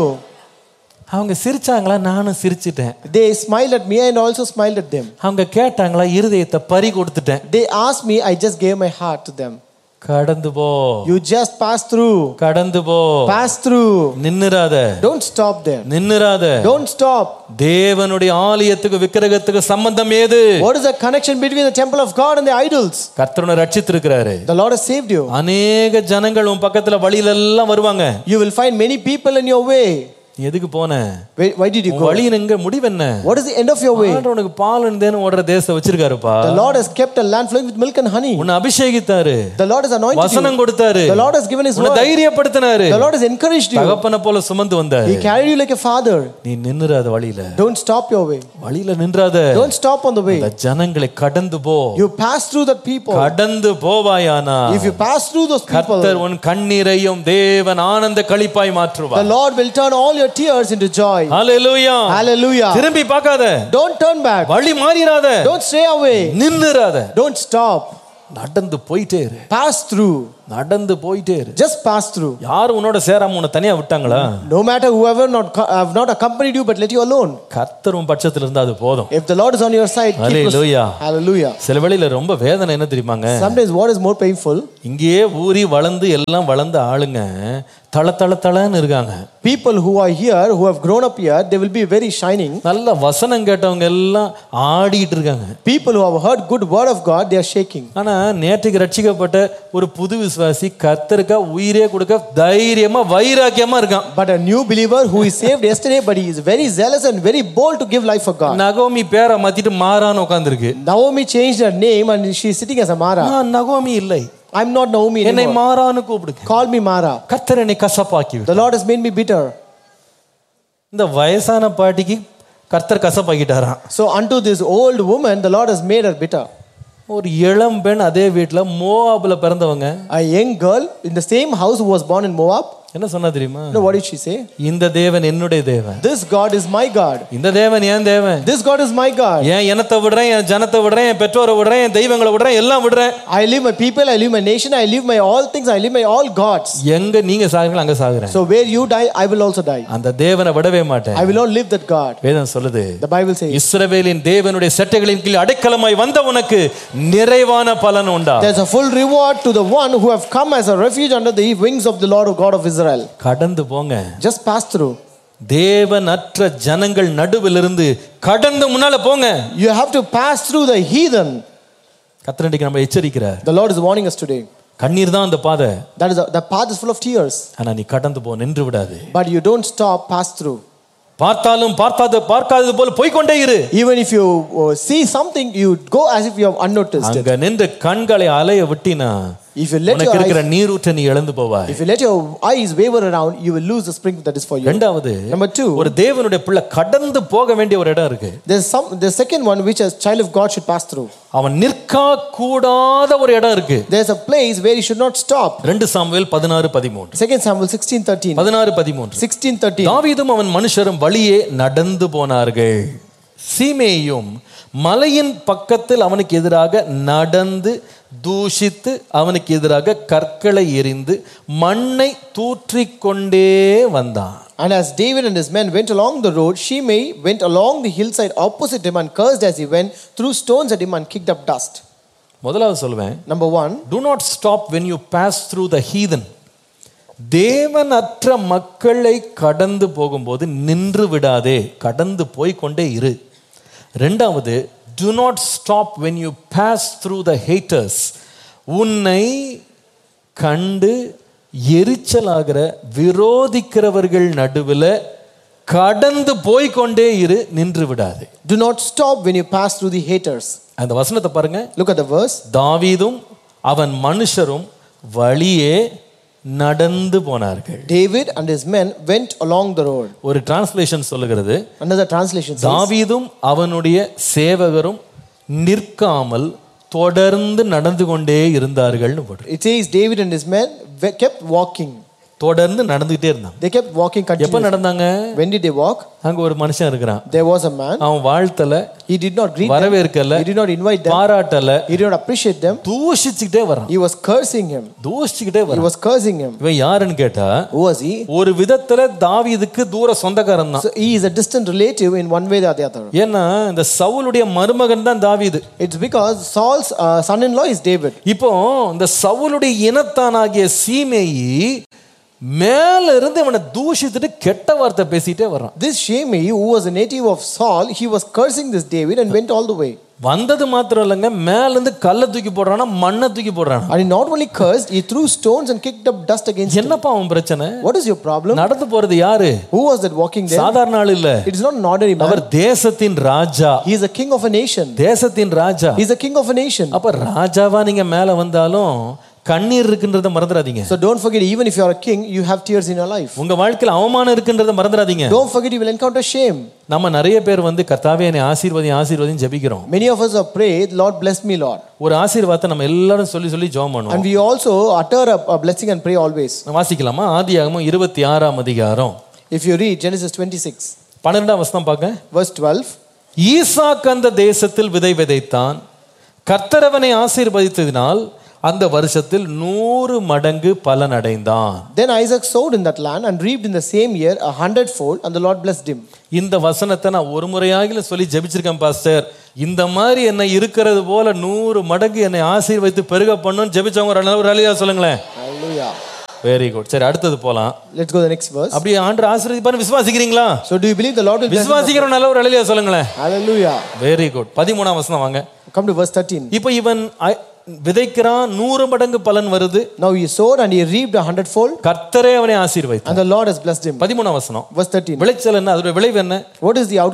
அவங்க சிரிச்சாங்களா? நானும் சிரிச்சிட்டேன். they smiled at me and also smiled at them. அவங்க கேட்டாங்களா? இருதயத்தை பறி கொடுத்துட்டேன். they asked me, I just gave my heart to them. கடந்து போ. you just pass through. கடந்து போ. pass through. நின்னுறாத. don't stop there. நின்னுறாத. don't stop. தேவனுடைய ஆலயத்துக்கு விக்கிரகத்துக்கு சம்பந்தம் ஏது? what is the connection between the temple of God and the idols? கர்த்தர் உன்னை ரட்சித்திருக்கிறாரு. the Lord has saved you. அநேக ஜனங்கள் உன் பக்கத்துல வழியில எல்லாம் வருவாங்க. you will find many people in your way. எதுக்கு போன? why did you go? வழியில எங்க முடிவு என்ன? what is the end of your way? ஆண்டவர் உனக்கு பால் தேன் ஓடுற தேசம் வச்சிருக்காருப்பா. the Lord has kept a land flowing with milk and honey. உன்னை அபிஷேகித்தாரு. the Lord has anointed you. வசனம் கொடுத்தாரு. the Lord has given his word. உன்னை தைரியப்படுத்தினாரு. the Lord has encouraged you. தகப்பனை போல சுமந்து வந்தாரு. he carried you like a father. நீ நின்னுறாத வழியில. don't stop your way. வழியில நின்றாத. don't stop on the way. அந்த ஜனங்களை கடந்து போ. you pass through that people. கடந்து போவாயானா if you pass through those people, கர்த்தர் உன் கண்ணீரையும் தேவன் ஆனந்த களிப்பாய் மாற்றுவார். the Lord will turn all your tears into joy. Hallelujah. hallelujah. திரும்பி பார்க்காத. don't turn back. வழி மாறிராத. don't stray away. நின்னுறாத. don't stop. நடந்து போயிட்டே இரு. pass through. நடந்து போயிட்டே இரு. just pass through. யார் உன்னோட சேராம உன்னை தனியா விட்டாங்களா? no matter whoever not have not accompanied you but let you alone. கர்த்தர் உன் பட்சத்துல இருந்தா அது போதும். if the Lord is on your side, hallelujah. hallelujah. சில வேளையில ரொம்ப வேதனை என்ன தெரியுமாங்க? sometimes what is more painful, இங்கேயே ஊறி வளர்ந்து எல்லாம் வளர்ந்த ஆளுங்க தள தள தளன்னு இருக்காங்க. people who are here who have grown up here, they will be very shining. நல்ல வசனம் கேட்டவங்க எல்லாம் ஆடிட்டு இருக்காங்க. people who have heard good word of God, they are shaking. ஆனா நேற்றுக்கு ரட்சிக்கப்பட்ட ஒரு புது விசுவாசி கர்த்தருக்கு உயிரே கொடுக்க தைரியமா வைராக்கியமா இருக்கான். but a new believer who is saved yesterday, but he is very zealous and very bold to give life for God. நகோமி பேரை மாத்திட்டு மாறான்னு உட்கார்ந்திருக்கு. Naomi changed her name and she is sitting as a Mara. நகோமி இல்லை. I'm not Naomi என்னை anymore. மாறான்னு கூப்பிடுங்க. Call me Mara. கர்த்தர் என்னை கசப்பாக்கி விட்டார். The Lord has made me bitter. இந்த வயசான பாட்டிக்கு கர்த்தர் கசப்பாக்கிட்டாராம். So unto this old woman, the Lord has made her bitter. ஒரு இளம் பெண் அதே வீட்டுல மோவாபுல பிறந்தவங்க. A young girl in the same house who was born in Moab. என்ன சொன்னா தெரியுமா? No, what did she say? இந்த தேவன் என்னுடைய தேவன். This God is my God. இந்த தேவன் ஏன் தேவன்? This God is my God. ஏன் இனத்தை விடுறேன், என் ஜனத்தை விடுறேன், என் பெற்றோரை விடுறேன், என் தெய்வங்களை விடுறேன், எல்லாம் விடுறேன். I leave my people, I leave my nation, I leave my all things, I leave my all gods. எங்க நீங்க சாகுறீங்களோ அங்க சாகுறேன். So where you die, I will also die. அந்த தேவனை விடவே மாட்டேன். I will not leave that God. வேதம் சொல்லுது. The Bible says. இஸ்ரவேலின் தேவனுடைய சட்டைகளின் கீழ் அடைக்கலமாய் வந்த உனக்கு நிறைவான பலன் உண்டா. There's a full reward to the one who have come as a refuge under the wings of the Lord of God of Israel. கடந்து போங்க. Just pass through. தேவனற்ற ஜனங்கள் நடுவிலிருந்து கடந்து முன்னால போங்க. You have to pass through the heathen. கர்த்தர் இன்னைக்கு நம்ம எச்சரிக்கிறார். The Lord is warning us today. கண்ணீர் தான் அந்த பாதை. That is a, the path is full of tears. ஆனா நீ கடந்து போ, நின்று விடாதே. But you don't stop, pass through. பார்த்தாலும் பார்க்காத பார்க்காதது போல போய் கொண்டே இரு. Even if you uh, see something, you go as if you have unnoticed it. அங்க நின்று கண்களை அலைய விட்டினா If you let your இருக்கிற eyes, நீரூற்றை நீ இழந்து போவாய். if you let your eyes waver around, you will lose the spring that is for you. இரண்டாவது, Number two, ஒரு தேவனுடைய பிள்ளை கடந்து போக வேண்டிய ஒரு இடம் இருக்கு. there's some the second one which a child of God should pass through. அவன் நிற்க கூடாத ஒரு இடம் இருக்கு. There's a place where he should not stop. ரெண்டு சாமுவேல் பதினாறு பதிமூன்று. Second Samuel sixteen thirteen. பதினாறு பதிமூன்று. sixteen thirteen. தாவீதும் அவன் மனுஷரும் வழியே நடந்து போனார்கள். சீமேயும் மலையின் பக்கத்தில் அவனுக்கு எதிராக நடந்து தூஷித்து அவனுக்கு எதிராக கற்களை எறிந்து மண்ணை தூற்றிக்கொண்டே வந்தான். And as David and his men went along the road, Shimei went along the hillside opposite him and cursed as he went, threw stones at him and kicked up dust. முதலாவது சொல்வேன், Number one, do not stop when you pass through the heathen. தேவனற்ற மக்களை கடந்து போகும்போது நின்று விடாதே, கடந்து போய் கொண்டே இரு. ரெண்டாவது, do not stop when you pass through the haters. உன்னை கண்டு எரிச்சலாகிற விரோதிக்கிறவர்கள் நடுவில் கடந்து போய் கொண்டே இரு, நின்று விடாதே. do not stop when you pass through the haters. அந்த வசனத்தை பாருங்க. Look at the verse. தாவீதும் அவன் மனுஷரும் வழியே நடந்து போனார்கள். David and his men went along the road. ஒரு டிரான்ஸ்லேஷன் சொல்லுகிறது, Another translation says, தாவீதும் அவனுடைய சேவகரும் நிற்காமல் தொடர்ந்து நடந்து கொண்டே இருந்தார்கள்னு போடு. it says David and his men we- kept walking. தொடர்ந்து நடந்துகிட்டே இருந்தாங்க. They kept walking எப்ப continuously. நடந்தாங்க? When did they walk? அங்க ஒரு மனுஷன் இருக்கிறான். There was a man. அவன் வாழ்த்தல, He did not greet them. வரவேற்கல, He did not invite them. பாராட்டல, He did not appreciate them. தூஷிச்சுக்கிட்டே வரான். He was cursing him. தூஷிச்சுக்கிட்டே He வரான். was cursing him. இவன் யாருன்னு கேட்டா, Who was he? ஒரு விதத்துல தாவீதுக்கு தூர சொந்தக்காரன் தான். So he is a distant relative in one way or the other. ஏன்னா இந்த சவுலுடைய மருமகன் தான் தாவீது. It's because Saul's uh, son-in-law is David. இப்போ இந்த சவுலுடைய இனத்தானாகிய சீமேயி மேல இருந்து இவனை தூஷித்துட்டு கெட்ட வார்த்தை பேசிட்டே வரான். This Shimei, who was a native of Saul, he was cursing this David and went all the way. வந்தது மாத்திரம் இல்லைங்க, மேல இருந்து கல்லை தூக்கி போடுறானா, மண்ணை தூக்கி போடுறானா. And he not only cursed, he threw stones and kicked up dust against him. என்னப்பா அவன் பிரச்சனை? What is your problem? நடந்து போறது யாரு? Who was that walking there? சாதாரண ஆள் இல்ல. It is not an ordinary man. அவர் தேசத்தின் ராஜா. He is a king of a nation. தேசத்தின் ராஜா. He is a king of a nation. அப்ப ராஜாவா நீங்க மேல வந்தாலும் கண்ணீர் இருக்குன்றத மறந்துடாதீங்க. So don't forget, even if you are a king, you have tears in your life. உங்க வாழ்க்கையில அவமானம் இருக்குன்றத மறந்துடாதீங்க. Don't forget, you will encounter shame. நம்ம நிறைய பேர் வந்து கர்த்தாவே என்னை ஆசீர்வதி ஆசீர்வதி ஜெபிக்கிறோம். Many of us have prayed, Lord bless me, Lord. ஒரு ஆசீர்வாதத்தை நம்ம எல்லாரும் சொல்லி சொல்லி ஜெபம் பண்ணுவோம். And we also utter a, a blessing and pray always. வாசிக்கலாமா? ஆதியாகமம் இருபத்தி ஆறாம் அதிகாரம். If you read Genesis twenty-six, பன்னிரண்டாம் வசனம் பாக்க. verse twelve. ஈசாக்கு அந்த தேசத்தில் விதை விதைத்தான், கர்த்தர் அவனை ஆசீர்வதித்ததினால் அந்த வருஷத்தில் நூறு மடங்கு பலன் அடைந்தான். Then Isaac sowed in that land and reaped in the same year a hundredfold, and the Lord blessed him. இந்த வசனத்தை நான் ஒரு முறையாகில சொல்லி ஜெபிச்சிருக்கேன் பாஸ்டர். இந்த மாதிரி என்ன இருக்கிறது போல நூறு மடங்கு என்னை ஆசீர்வதித்து பெருக பண்ணுன்னு ஜெபிச்சவங்க ஒரு அளவு ஹல்லேலூயா சொல்லுங்களேன். Hallelujah. Very good. சரி, அடுத்தது போலாம். Let's go to the next verse. அப்படியே ஆண்டவர் ஆசீர்வதிப்பார்னு விசுவாசிக்கிறீங்களா? So do you believe the Lord will bless him? விசுவாசிக்கிற நல்ல ஒரு ஹல்லேலூயா சொல்லுங்களேன். Hallelujah. Very good. பதிமூணாம் வசனம் வாங்க. Come to verse thirteen. இப்போ இவன் விதைக்கிறான், நூறு மடங்கு பலன் வருது. Now he sowed and he reaped a hundredfold, கர்த்தரே அவனை ஆசீர்வதித்தார். and the Lord has blessed him. பதிமூணாம் வசனம். Verse thirteen. விளைச்சல் என்ன? அதோட விளைவு என்ன? What is the outcome?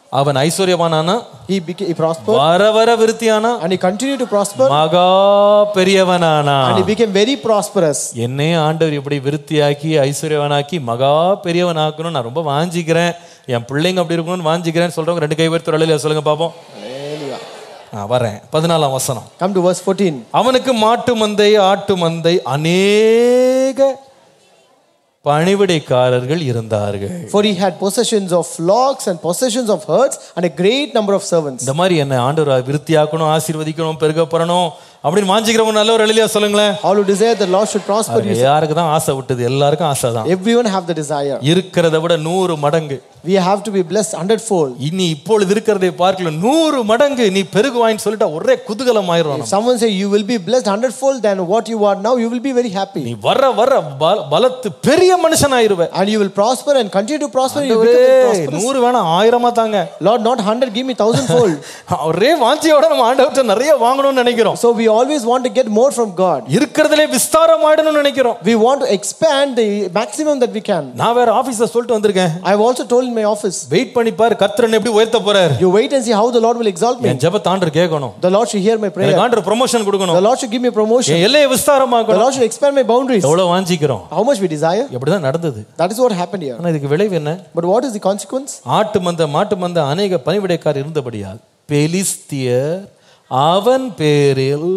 அவன் ஐஸ்வர்யவானானா, he became he prospered, வர வர விருத்தியானா, and he continued to prosper, மகா பெரியவனானா. and he became very prosperous. என்னையே ஆண்டவர் இப்படி விருத்தியாக்கி ஐஸ்வர்யவானாக்கி மகா பெரியவனாக்கணும் நான் ரொம்ப வாஞ்சிக்கிறேன், என் பிள்ளைங்க அப்படி இருக்கணும்னு வாஞ்சிக்கிறேன் சொல்றவங்க ரெண்டு கை உயர்த்தி அல்லேலூயா சொல்லுங்க பாப்போம். வரேன் பதினாலாம் வசனம். Come to verse fourteen. அவனுக்கு மாட்டு மந்தை ஆட்டு மந்தை அநேக பணிவிடைக்காரர்கள் இருந்தார்கள். For he had possessions of flocks and possessions of herds and a great number of servants. இந்த மாதிரி என்ன ஆண்டவர் விருத்தியாக்கணும், ஆசீர்வதிக்கணும், பெருக பெறணும் அப்படின்னு வாஞ்சிக்கிறவங்க நல்ல ஒரு அல்லேலூயா சொல்லுங்களேன். All who desire the Lord should prosper. யாருக்கு தான் ஆசை விட்டது? எல்லாருக்கும் ஆசை தான். Everyone have the desire. இருக்கிறத விட நூறு மடங்கு. We have to be blessed hundredfold. இனி இப்பொழுது இருக்கிறதை பார்க்கல நூறு மடங்கு நீ பெருகுவாயின்னு சொல்லிட்டா ஒரே குதூகலம் ஆயிரும். If someone say you will be blessed hundredfold than what you are now, you will be very happy. நீ வர வர பலத்து பெரிய மனுஷன் ஆயிருவே. And you will prosper and continue to prosper. You will become prosperous. நூறு வேணா ஆயிரமா தாங்க. Lord, not hundred, give me thousandfold. ஒரே வாஞ்சியோட நம்ம ஆண்டவர்ட்ட நிறைய வாங்கணும்னு நினைக்கிறோம். So we always want to get more from God. இருக்கிறதுலே விஸ்தாரமாயிடணும்னு நினைக்கிறோம். We want to expand the maximum that we can. நான் வேற ஆபீஸ்ல சொல்லிட்டு வந்திருக்கேன். I have also told in my office. Wait பண்ணி பாரு கர்த்தர் என்ன எப்படி உயர்த்த போறார். You wait and see how the Lord will exalt me. என் ஜெபத்தை ஆண்டவர் கேட்கணும். The Lord should hear my prayer. எனக்கு ஆண்டவர் ப்ரமோஷன் கொடுக்கணும். The Lord should give me promotion. என் எல்லையை விஸ்தாரமாக்கணும். The Lord should expand my boundaries. எவ்வளவு வாஞ்சிக்கிறோம். How much we desire. எப்படி தான் நடந்தது. That is what happened here. ஆனா இதுக்கு விளைவு என்ன? But what is the consequence? ஆட்டு மந்த மாட்டு மந்த அநேக பணிவிடைக்காரர் இருந்தபடியால் பெலிஸ்தியர் அவன் பேரில்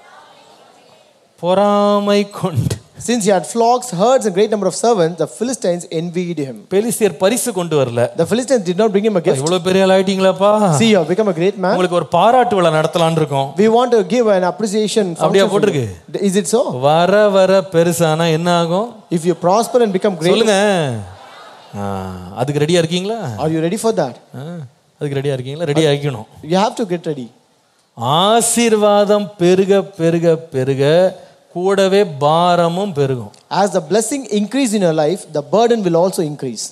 பொறாமை கொண்டு. Since he had flocks, herds, and great number of servants, the Philistines envied him. பெலிஸ்தியர் பரிசு கொண்டு வரல. The Philistines did not bring him a gift. இவ்வளவு பெரிய ஆள் ஆயிட்டீங்களாப்பா. See, you have become a great man. உங்களுக்கு ஒரு பாராட்டு விழா நடத்தலாம்னு இருக்கோம். We want to give an appreciation function. அப்படியே போட்டுருக்கு. Is it so? வர வர பெருசானா என்ன ஆகும்? If you prosper and become great. சொல்லுங்க. அதுக்கு ரெடியா இருக்கீங்களா? Are you ready for that? அதுக்கு ரெடியா இருக்கீங்களா? Ready ஆகிக்கணும். You have to get ready. ஆசீர்வாதம் பெருக பெருக பெருக கூடவே பாரமும் பெருகும். As the blessing increase in your life, the burden will also increase.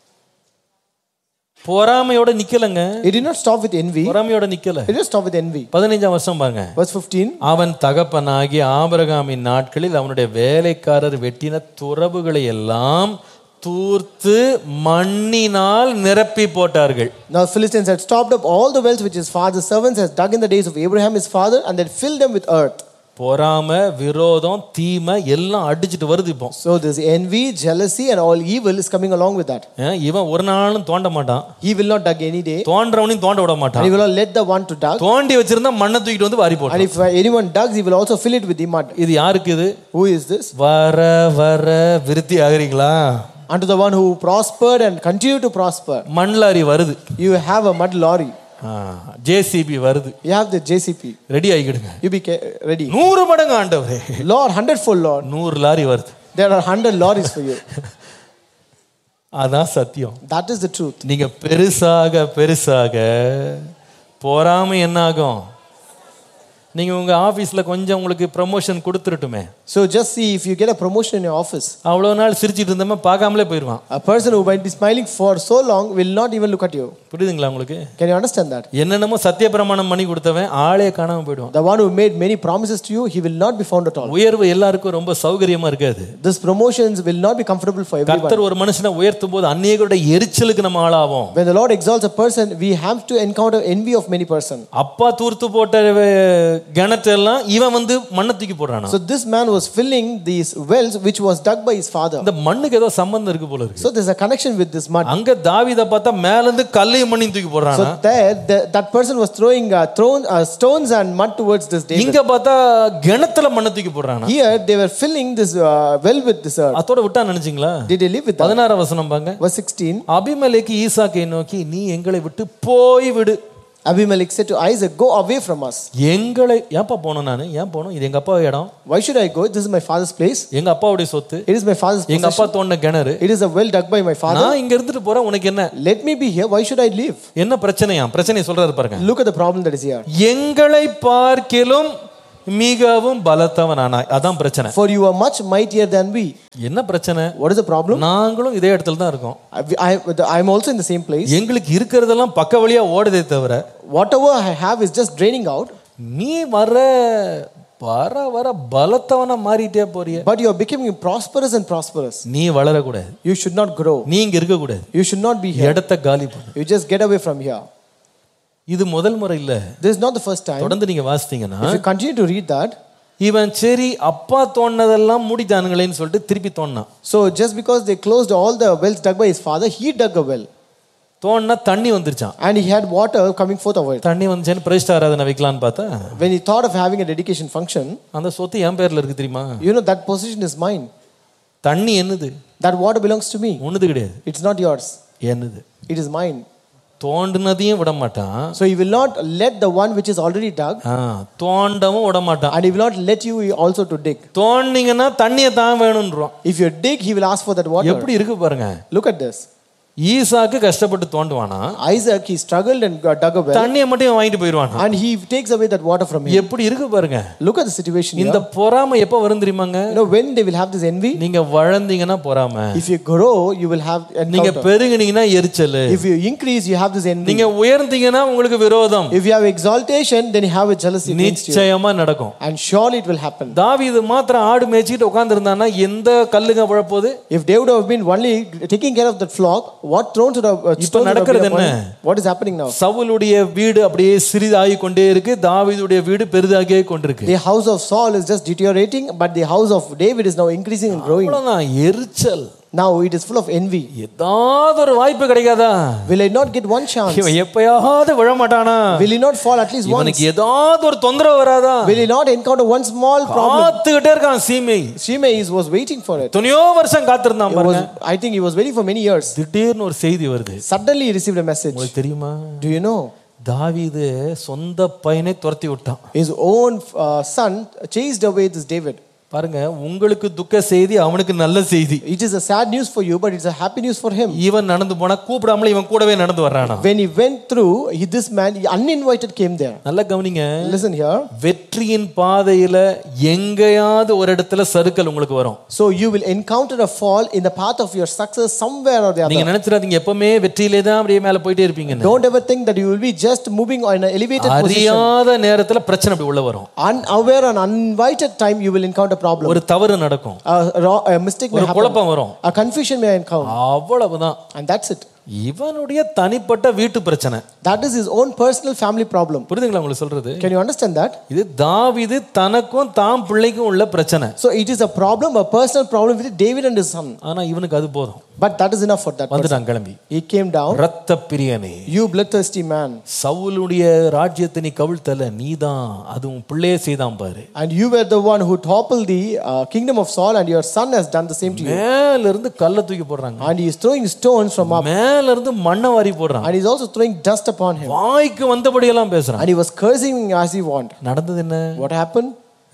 பொறாமையோட நிக்கலங்க. It did not stop with envy. பொறாமையோட நிக்கல. It did not stop with envy. பதினைந்தாம் வருஷம் பாருங்க. Verse fifteen. அவன் தகப்பனாகிய ஆபிரகாமின் நாட்களில் அவனுடைய வேலைக்காரர் வெட்டின துறவுகளை எல்லாம் தூர்த்து மண்ணினால் நிரப்பி போட்டார்கள். Now Philistines had stopped up all the wells which his father's servants had dug in the days of Abraham his father, and they filled them with earth. பொறாமை, விரோதம், தீமை எல்லாம் அடிச்சிட்டு வருது இப்போ. So this envy, jealousy and all evil is coming along with that. இவன் ஒரு நாளும் தோண்ட மாட்டான். He will not dug any day. தோன்றவனையும் தோண்ட விட மாட்டான். And he will not let the one to dug. தோண்டி வச்சிருந்தா மண்ணை தூக்கிட்டு வந்து வாரி போட்டான். And if anyone digs, he will also fill it with the mud. இது யாருக்கு இது? Who is this? வர வர விருத்தி ஆகிறீங்களா? Unto the one who prospered and continue to prosper. மண் லாரி வருது. You have a mud lorry. JCB வருது. You have the J C P. Ready ஆகிடுங்க. You be ready. நூறு மடங்கு ஆண்டவரே. Lord, hundredfold Lord. நூறு லாரி வருது. There are hundred lorries for you. அதான் சத்தியம். That is the truth. நீங்க பெருசாக பெருசாக பொறாமை என்ன ஆகும்? நீங்க உங்க ஆபீஸ்ல கொஞ்சம் உங்களுக்கு promotion கொடுத்துறட்டுமே. So just see, if you get a promotion in your office. அவ்வளவு நாள் சிரிச்சிட்டு இருந்தமே பார்க்காமலே போயிடுவான். A person who might be smiling for so long will not even look at you. புரியுதுங்களா உங்களுக்கு? Can you understand that? என்னென்னமோ சத்திய பிரமாணம் பண்ணி கொடுத்தவன் ஆளே காணாம போய்டுவான். The one who made many promises to you, he will not be found at all. உயர்வு எல்லாருக்கும் ரொம்ப சௌகரியமா இருக்காது. This promotions will not be comfortable for everyone. கர்த்தர் ஒரு மனுஷனை உயர்த்தும்போது அநேகருடைய எரிச்சலுக்கு நம்ம ஆளாவோம். When the Lord exalts a person, we have to encounter envy of many person. அப்பா தூர்த்து போட்ட கிணற்றெல்லாம் இவன் வந்து மண்ணை தூக்கி போடுறானா. So this man was filling these wells which was dug by his father. இந்த மண்ணுக்கு ஏதோ சம்பந்தம் இருக்கு போல இருக்கு. So there's a connection with this mud. அங்க தாவீதை பார்த்தா மேல இருந்து கல்லையும் மண்ணையும் தூக்கி போடுறானா. So there the, that person was throwing uh, thrown uh, stones and mud towards this David. இங்க பார்த்தா கிணத்துல மண்ணை தூக்கி போடுறானா. Here they were filling this uh, well with this earth. அதோட விட்டா நினைச்சீங்களா? Did they live with that? பதினாறாம் வசனம் பாருங்க. Verse sixteen. அபிமெலேக்கு ஈசாக்கை நோக்கி நீ எங்களை விட்டு போய் விடு. Abimelech said to Isaac, go away from us. எங்களை ஏன்பா போணும் நானு? ஏன் போணும்? இது எங்க அப்பா இடம். Why should I go? This is my father's place. எங்க அப்பாவுடைய சொத்து. It is my father's possession. எங்க அப்பா தோண்ட கிணறு. It is a well dug by my father. நான் இங்க இருந்துட்டு போறேன், உனக்கு என்ன? Let me be here. Why should I leave? என்ன பிரச்சனையா? பிரச்சனை சொல்றாரு பாருங்க. Look at the problem that is here. எங்களை பார்க்கிலும் மிகவும் பலத்தவனானாய். அதான் பிரச்சனை. For you are much mightier than we. என்ன பிரச்சனை? What is the problem? நாங்களும் இதே இடத்துல தான் இருக்கோம். I I am also in the same place. எங்களுக்கு இருக்குறதெல்லாம் பக்க வழியா ஓடுதே தவிர whatever I have is just draining out. நீ வர வர வர பலத்தவனா மாறிட்டே போறியே. But you are becoming prosperous and prosperous. நீ வளர கூடாது. You should not grow. நீ இங்க இருக்க கூடாது. You should not be here. இடத்தை காலி பண்ணு. You just get away from here. இது முதல் முறை இல்ல. This is not the first time. தொடர்ந்து நீங்க வாசித்தீங்கன்னா If you continue to read that, இவன் சரி அப்பா தோண்டதெல்லாம் மூடிட்டானுங்களேன்னு சொல்லிட்டு திருப்பி தோண்டான். so just because they closed all the wells dug by his father, he dug a well. தோண்டனா தண்ணி வந்துருச்சான். And he had water coming forth of it. தண்ணி வந்துச்சேன்னு பிரதிஷ்டை ஆராதனை வைக்கலான்னு பார்த்தா, When he thought of having a dedication function, அந்த சொத்து என் பேர்ல இருக்கு தெரியுமா? you know that position is mine. தண்ணி என்னது? That water belongs to me. உன்னது கிடையாது. It's not yours. என்னது? It is mine. தோண்டினதையும் விட மாட்டான். So he will not let the one which is already dug. தோண்டவும் விட மாட்டான். And he will not let you also to dig. தோண்டிங்கன்னா தண்ணியை தான் வேணும்ன்றான். If you dig, he will ask for that water. எப்படி இருக்கு பாருங்க. Look at this. ஈசாக்கு கஷ்டப்பட்டு தோண்டுவானா? Isaac, he struggled and dug a well. தண்ணியை மட்டும் வாங்கிட்டு போயிடுவானா? And he takes away that water from him. எப்படி இருக்கு பாருங்க. Look at the situation here. இந்த பொறாமை எப்ப வரும் தெரியுமாங்க? You know when they will have this envy? நீங்க வளர்ந்தீங்கன்னா பொறாமை. If you grow, you will have encounter. நீங்க பெருகினீங்கன்னா எரிச்சல். If you increase, you have this envy. நீங்க உயர்ந்தீங்கன்னா உங்களுக்கு விரோதம். If you have exaltation, then you have a jealousy against you. நிச்சயமா நடக்கும். And surely it will happen. தாவீது மாத்திரம் ஆடு மேய்ச்சிட்டு உட்கார்ந்து இருந்தானா எந்த கல்லுங்க விழப்போகுது? If David have been only taking care of that flock, what thrown to the இப்ப நடக்கிறது என்ன? What is happening now? சவுலுடைய வீடு அப்படியே சிறிதாகி கொண்டே இருக்கு, தாவீதுடைய வீடு பெரிதாகியே கொண்டிருக்கு. The house of Saul is just deteriorating, but the house of David is now increasing and growing. அவ்வளவுதான் எரிச்சல். Now it is full of envy. ஏதாவது ஒரு வாய்ப்பு கிடைக்காதா? Will I not get one chance? இவன் எப்பயாவது விழ மாட்டானா? Will he not fall at least once? இவனுக்கு ஏதாவது ஒரு தொந்தரவு வராதா? Will he not encounter one small problem? காத்துக்கிட்டே இருக்கான் சீமை. Shimei was waiting for it. துணியோ வருஷம் காத்திருந்தான் பாருங்க. I think he was waiting for many years. திடீர்னு ஒரு செய்தி வருது. Suddenly he received a message. உங்களுக்கு தெரியுமா? Do you know? தாவீது சொந்த பையனை துரத்தி விட்டான். His own uh, son chased away this David. பாருங்க, உங்களுக்கு துக்க செய்தி, அவனுக்கு நல்ல செய்தி. It is a sad news for you, but it's a happy news for him. இவன் நடந்து போனா கூப்பிடாமல இவன் கூடவே நடந்து வர்றானா. When he went through, he, this man he uninvited came there. நல்ல கவனிங்க. Listen here. வெற்றியின் பாதையில எங்கேயாவது ஒரு இடத்துல சறுக்கல் உங்களுக்கு வரும். So you will encounter a fall in the path of your success somewhere or the other. நீங்க நினைச்சிராதீங்க எப்பவுமே வெற்றியிலே தான் அப்படியே மேல போயிட்டே இருப்பீங்க. Don't ever think that you will be just moving on an elevated position. அறியாத நேரத்துல பிரச்சனை அப்படி உள்ள வரும். Unaware and uninvited time you will encounter problem. ஒரு தவறு நடக்கும். A mistake may happen. ஒரு குழப்பம் வரும். A confusion may encounter. அவ்வளவுதான். And that's it. இவனுடைய தனிப்பட்ட வீட்டு பிரச்சனை. That is his own personal family problem. புரியுதுங்களா உங்களுக்கு சொல்றது? Can you understand that? இது தாவீது தனக்கும் தாம் பிள்ளைக்கும் உள்ள பிரச்சனை. So it is a problem, a personal problem with David and his son. ஆனா இவனுக்கு அது போதும். But that is enough for that person. வந்துட்டான் கிளம்பி. He came down. இரத்த பிரியனே, You bloodthirsty man. சவுலுடைய ராஜ்யத்தை நீ கவிழ்த்தல, நீதான் அது உன் பிள்ளையே செய்தான் பாரு. And you were the one who toppled the uh, kingdom of Saul, and your son has done the same to you. மேல இருந்து கல்ல தூக்கி போடுறாங்க. And he is throwing stones from up. மேல இருந்து மண்ணை வாரி போடுறான். And he is also throwing dust upon him. வாய்க்கு வந்தபடி எல்லாம் பேசுறான். And he was cursing as he wanted. நடந்தது என்ன? What happened?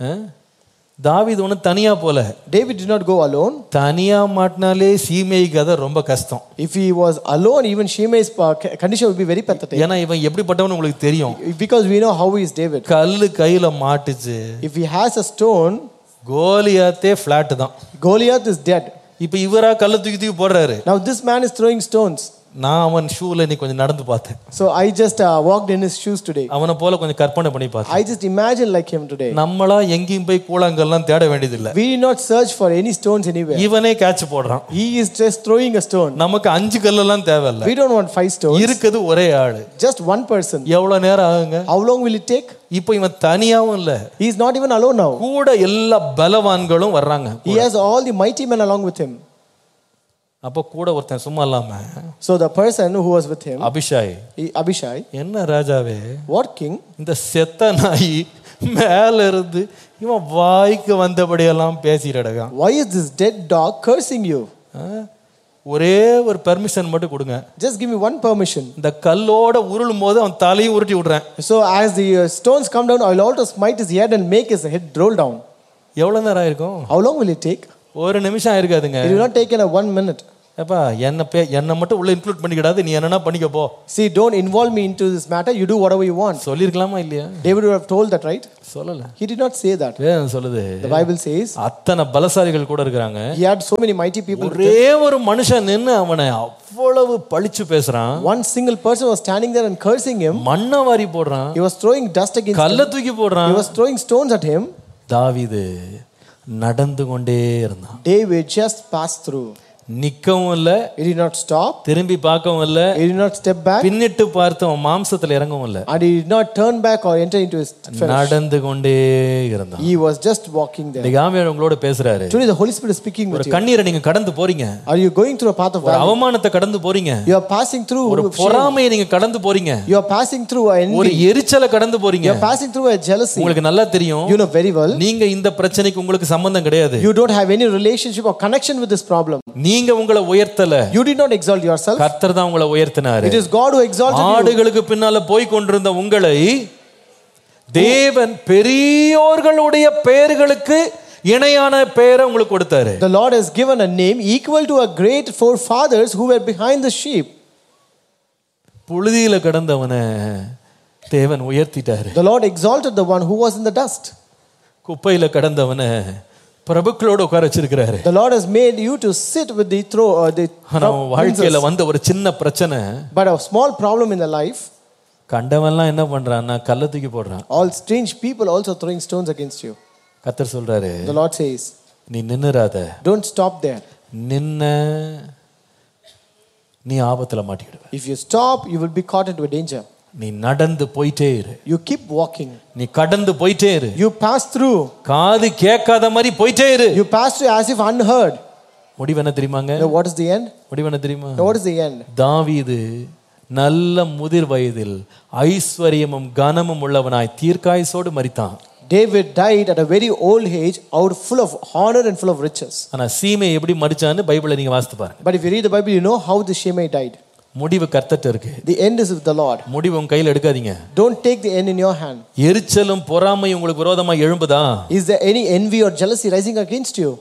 தாவீது ஒண்ணு தனியா போல. David did not go alone. தனியா மாட்டினாலே சீமை கதை ரொம்ப கஷ்டம். If he was alone, even Shimei's condition would be very pathetic. ஏன்னா இவன் எப்படிப்பட்டவன்னு உங்களுக்கு தெரியும். Because we know how he is David. கல்லு கையில மாட்டுச்சு. If he has a stone, கோலியாத்தே flat தான். Goliath is dead. இப்போ இவரா கல்ல தூக்கி தூக்கி போடுறாரு. Now this man is throwing stones. நான் அவன் ஷூல நீ கொஞ்சம் நடந்து பார்த்தேன். So I just uh, walked in his shoes today. அவனை போல கொஞ்சம் கற்பனை பண்ணி பார்த்தேன். I just imagine like him today. நம்மளா எங்கேயும் போய் கூழாங்கல்லாம் தேட வேண்டியது இல்ல. We did not search for any stones anywhere. இவனே கேட்ச் போடுறான். He is just throwing a stone. நமக்கு அஞ்சு கல்லெல்லாம் தேவையில்ல. We don't want five stones. இருக்குது ஒரே ஆளு. Just one person. எவ்வளவு நேரம் ஆகுங்க? How long will it take? இப்போ இவன் தனியாவும் இல்ல. He is not even alone now. கூட எல்லா பலவான்களும் வர்றாங்க. He has all the mighty men along with him. அப்ப கூட ஒருத்தன் சும்மா இல்லாம. So the person who was with him, Abishai. Abishai. என்ன ராஜாவே? What king? இந்த செத்த நாய் மேல இருந்து இவன் வாய்க்கு வந்தபடி எல்லாம் பேசிறடகான். Why is this dead dog cursing you? ஒரே ஒரு பெர்மிஷன் மட்டும் கொடுங்க. Just give me one permission. இந்த கல்லோட உருளும் போது அவன் தலையை உருட்டி விடுறேன். So as the stones come down, I will also smite his head and make his head roll down. எவ்வளவு நேரம் ஆயிருக்கும்? How long will it take? ஒரு நிமிஷம் ஆயிருக்காதுங்க. It will not take in a one minute. அப்பா என்ன என்ன மட்டும் உள்ள இன்க்ளூட் பண்ணிக்கிடாது, நீ என்னன்னா பண்ணிக்க போ. See, don't involve me into this matter. You do whatever you want. சொல்லிருக்கலாமா இல்லையா? David would have told that, right? சொல்லல. He did not say that. வேதம் சொல்லுது. The Bible says அத்தனை பலசாலிகள் கூட இருக்காங்க. He had so many mighty people. ஒரே ஒரு மனுஷன் நின்னு அவனை அவ்வளவு பழிச்சு பேசுறான். One single person was standing there and cursing him. மண்ணை வாரி போடுறான். He was throwing dust against him. கல்ல தூக்கி போடுறான். He was throwing stones at him. தாவீது நடந்து கொண்டே இருந்தான். David just passed through. நிக்கவும் இல்ல, He did not stop. திரும்பி பார்க்கவும் இல்ல, He did not step back. பின்னிட்டு பார்த்து அவன் மாம்சத்துல இறங்கவும் இல்ல. And he did not turn back or enter into his flesh. நடந்து கொண்டே இருந்தான். He was just walking there. இன்னைக்கு ஆவியானவர் உங்களோட பேசுறாரு. Today the Holy Spirit is speaking with ஒரு you. கண்ணீரை நீங்க கடந்து போறீங்க. Are you going through a path of ஒரு valley? அவமானத்தை கடந்து போறீங்க. You are passing through ஒரு shame. பொறாமையை நீங்க கடந்து போறீங்க. You are passing through a ஒரு envy. எரிச்சலை கடந்து போறீங்க. You are passing through a jealousy. உங்களுக்கு நல்லா தெரியும். You know very well. நீங்க இந்த பிரச்சனைக்கு உங்களுக்கு சம்பந்தம் கிடையாது. You don't have any relationship or connection with this problem. நீங்க உங்களை உயர்த்தல. You did not exalt yourself. கர்த்தர் தான் உங்களை உயர்த்தினாரு. It is God who exalted you. ஆடுகளுக்கு பின்னால போய் கொண்டிருந்த உங்களை தேவன் பெரியோர்களுடைய பெயர்களுக்கு இணையான பெயரை உங்களுக்கு கொடுத்தாரு. The Lord has given a name equal to a great forefathers who were behind the sheep. புழுதியில கிடந்தவனை தேவன் உயர்த்திட்டாரு. The Lord exalted the one who was in the dust. குப்பையில கிடந்தவனை பிரபுக்களோட உட்கார வச்சிருக்கிறாரு. The Lord has made you to sit with the throne or the ஆனா வாழ்க்கையில வந்த ஒரு சின்ன பிரச்சனை, but a small problem in the life. கண்டவன்லாம் என்ன பண்றான்னா கல்ல தூக்கி போடுறான். All strange people also throwing stones against you. கர்த்தர் சொல்றாரு, The Lord says, நீ நின்னுறாத. don't stop there. நின்ன நீ ஆபத்துல மாட்டிடுவ. If you stop, you will be caught into a danger. நீ நடந்து போயிட்டே இரு. You keep walking. நீ கடந்து போயிட்டே இரு. You pass through. காது கேட்காத மாதிரி போயிட்டே இரு. You pass through as if unheard. முடிவு என்ன தெரியுமாங்க? Now what is the end? முடிவு என்ன தெரியுமா? Now what is the end? தாவீது நல்ல முதிர் வயதில் ஐஸ்வர்யமும் கனமும் உள்ளவனாய் தீர்க்காயுசோடு மரித்தான். David died at a very old age, out full of honor and full of riches. ஆனா சீமை எப்படி மரிச்சான்னு பைபிளை நீங்க வாசித்து பாருங்க. But if you read the Bible, you know how the Shimei died. முடிவு கர்த்தர்ட்ட இருக்கு. The end is with the Lord. முடிவு உங்க கையில எடுக்காதீங்க. Don't take the end in your hand. எரிச்சலும் பொறாமையும் உங்களுக்கு விரோதமா எழும்புதா? Is there any envy or jealousy rising against you?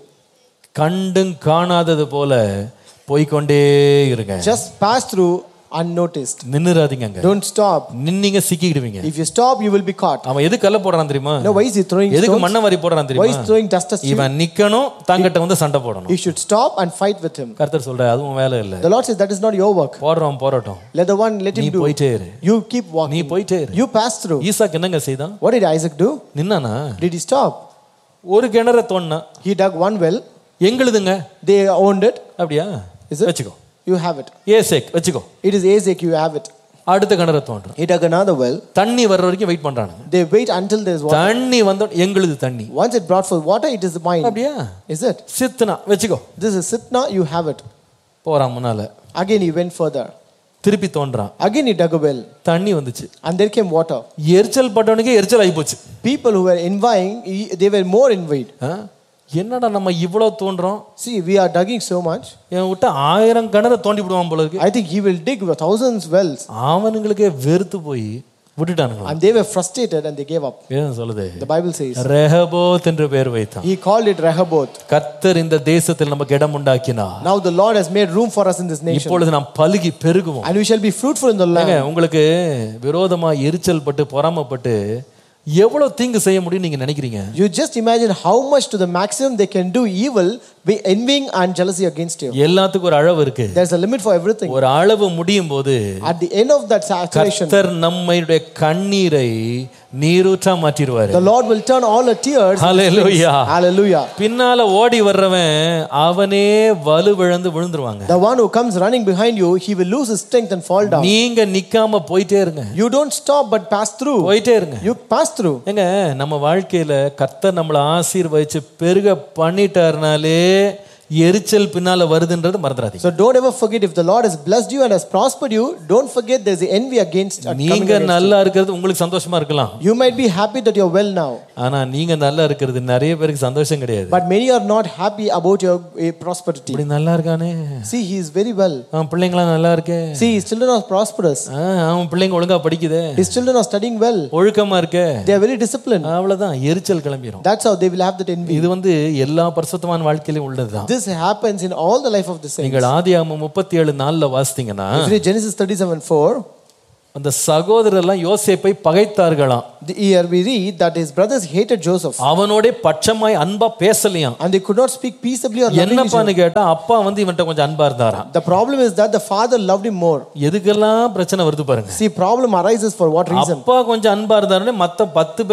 கண்டும் காணாதது போல போய்க்கொண்டே இருங்க. Just pass through unnoticed. நின்னுறாதீங்க. Don't stop. நின்னீங்க சிக்கிடுவீங்க. If you stop, you will be caught. அவன் எது கல்ல போடுறான் தெரியுமா? No, why is he throwing stones? எதுக்கு மண்ணை வாரி போடுறான் தெரியுமா? Why is throwing dust at you? இவன் நிக்கணும், தங்கிட்ட வந்து சண்டை போடணும். You should stop and fight with him. கர்த்தர் சொல்றாரு, அதுவும் வேலை இல்ல. The Lord says that is not your work. போடுறோம் போறட்டும். Let the one let him நீ do. போயிட்டே இரு. You keep walking. நீ போயிட்டே இரு. You pass through. ஈசாக்கு என்னங்க செய்தான்? What did Isaac do? நின்னானா? Did he stop? ஒரு கிணற தோண்டினா. He dug one well. எங்களுதுங்க. They owned it. அப்படியா? Is it? வெச்சுக்கோ. You have it. Isaac வெச்சுக்கோ. It is Isaac, you have it. அடுத்த கிணற தோண்டுறான். He dug another well. தண்ணி வர்ற வரைக்கும் wait பண்றாங்க. They wait until there is water. தண்ணி வந்த எங்களுது தண்ணி. Once it brought forth water, it is mine. அப்படியா? Is it? சித்னா வெச்சுக்கோ. This is Sitna, you have it. போறான் முன்னால. Again he went further. திருப்பி தோன்றான். Again he dug a well. தண்ணி வந்துச்சு. And there came water. எரிச்சல் பட்டவனுக்கே எரிச்சல் ஆகி போச்சு. People who were envying, they were more envied. என்னடா நம்ம இவ்வளவு தோன்றோம்? See, we are digging so much. இவன் விட்டு ஆயிரம் கிணறு தோண்டி விடுவான் போல இருக்கு. I think he will dig thousands wells. அவனுங்களுக்கே வெறுத்து போய் விட்டுட்டானுங்க. And they were frustrated and they gave up. வேதம் சொல்லுது. The Bible says. ரெஹோபோத் என்று பெயர் வைத்தான். He called it Rehoboth. கர்த்தர் இந்த தேசத்தில் நமக்கு இடம் உண்டாக்கினார். Now the Lord has made room for us in this nation. இப்பொழுது நாம் பலுகி பெருகுவோம். And we shall be fruitful in the land. உங்களுக்கு விரோதமா எரிச்சல் பட்டு பொறாமைப்பட்டு எவ்வளவு தீங்கு செய்ய முடியும் நீங்க நினைக்கிறீங்க? You just imagine how much to the maximum they can do evil, be envying and jealousy against you. எல்லாத்துக்கும் ஒரு அளவு இருக்கு. There's a limit for everything. ஒரு அளவு முடியும் போது at the end of that saturation, கர்த்தர் நம்முடைய கண்ணீரை நீரூற்றா மாற்றிடுவார். The Lord will turn all our tears. Hallelujah. Hallelujah. பின்னால ஓடி வர்றவன் அவனே வலுவிழந்து விழுந்துருவாங்க. The one who comes running behind you, he will lose his strength and fall down. நீங்க நிக்காம போயிட்டே இருங்க. You don't stop but pass through. போயிட்டே இருங்க. You pass through. ஏங்க நம்ம வாழ்க்கையில கர்த்தர் நம்மளை ஆசீர்வதிச்சு பெருக பண்ணிட்டார்னாலே எரிச்சல் பின்னால வருதுன்றது மறந்துடாதீங்க. So don't ever forget, if the Lord has blessed you and has prospered you, don't forget there's the envy against. நீங்க நல்லா இருக்கிறது உங்களுக்கு சந்தோஷமா இருக்கலாம். You might be happy that you're well now. ஆனா நீங்க நல்லா இருக்கிறது நிறைய பேருக்கு சந்தோஷம் கிடையாது. But many are not happy about your uh, prosperity. இப்படி நல்லா இருக்கானே. See, he is very well. அவன் பிள்ளைங்களாம் நல்லா இருக்கே. See, his children are prosperous. அவன் பிள்ளைங்க ஒழுங்கா படிக்குதே. His children are studying well. ஒழுக்கமா இருக்கே. They are very disciplined. அவ்வளவுதான் எரிச்சல் கிளம்பிரும். That's how they will have that envy. இது வந்து எல்லா பரிசுத்தமான வாழ்க்கையிலும் உள்ளதுதான். This happens in all the life of the saints. நீங்கள் ஆதியாகமம் முப்பத்தி ஏழு நாலுல வாசித்தீங்கன்னா, Genesis thirty-seven four, அந்த சகோதரர் எல்லாம் யோசேப்பை பகைத்தார்களாம். Here we read that his brothers hated Joseph. அவனோட பட்சமாய் அன்பா பேசலையாம். And they could not speak peaceably or lovingly. என்னப்பான்னு கேட்டா அப்பா வந்து இவன்ட்ட கொஞ்சம் அன்பா இருந்தாராம். The problem is that the father loved him more. எதுக்கெல்லாம் பிரச்சனை வருது பாருங்க. See, problem arises for what reason? அப்பா கொஞ்சம் அன்பா இருந்தாருன்னு மத்த பத்து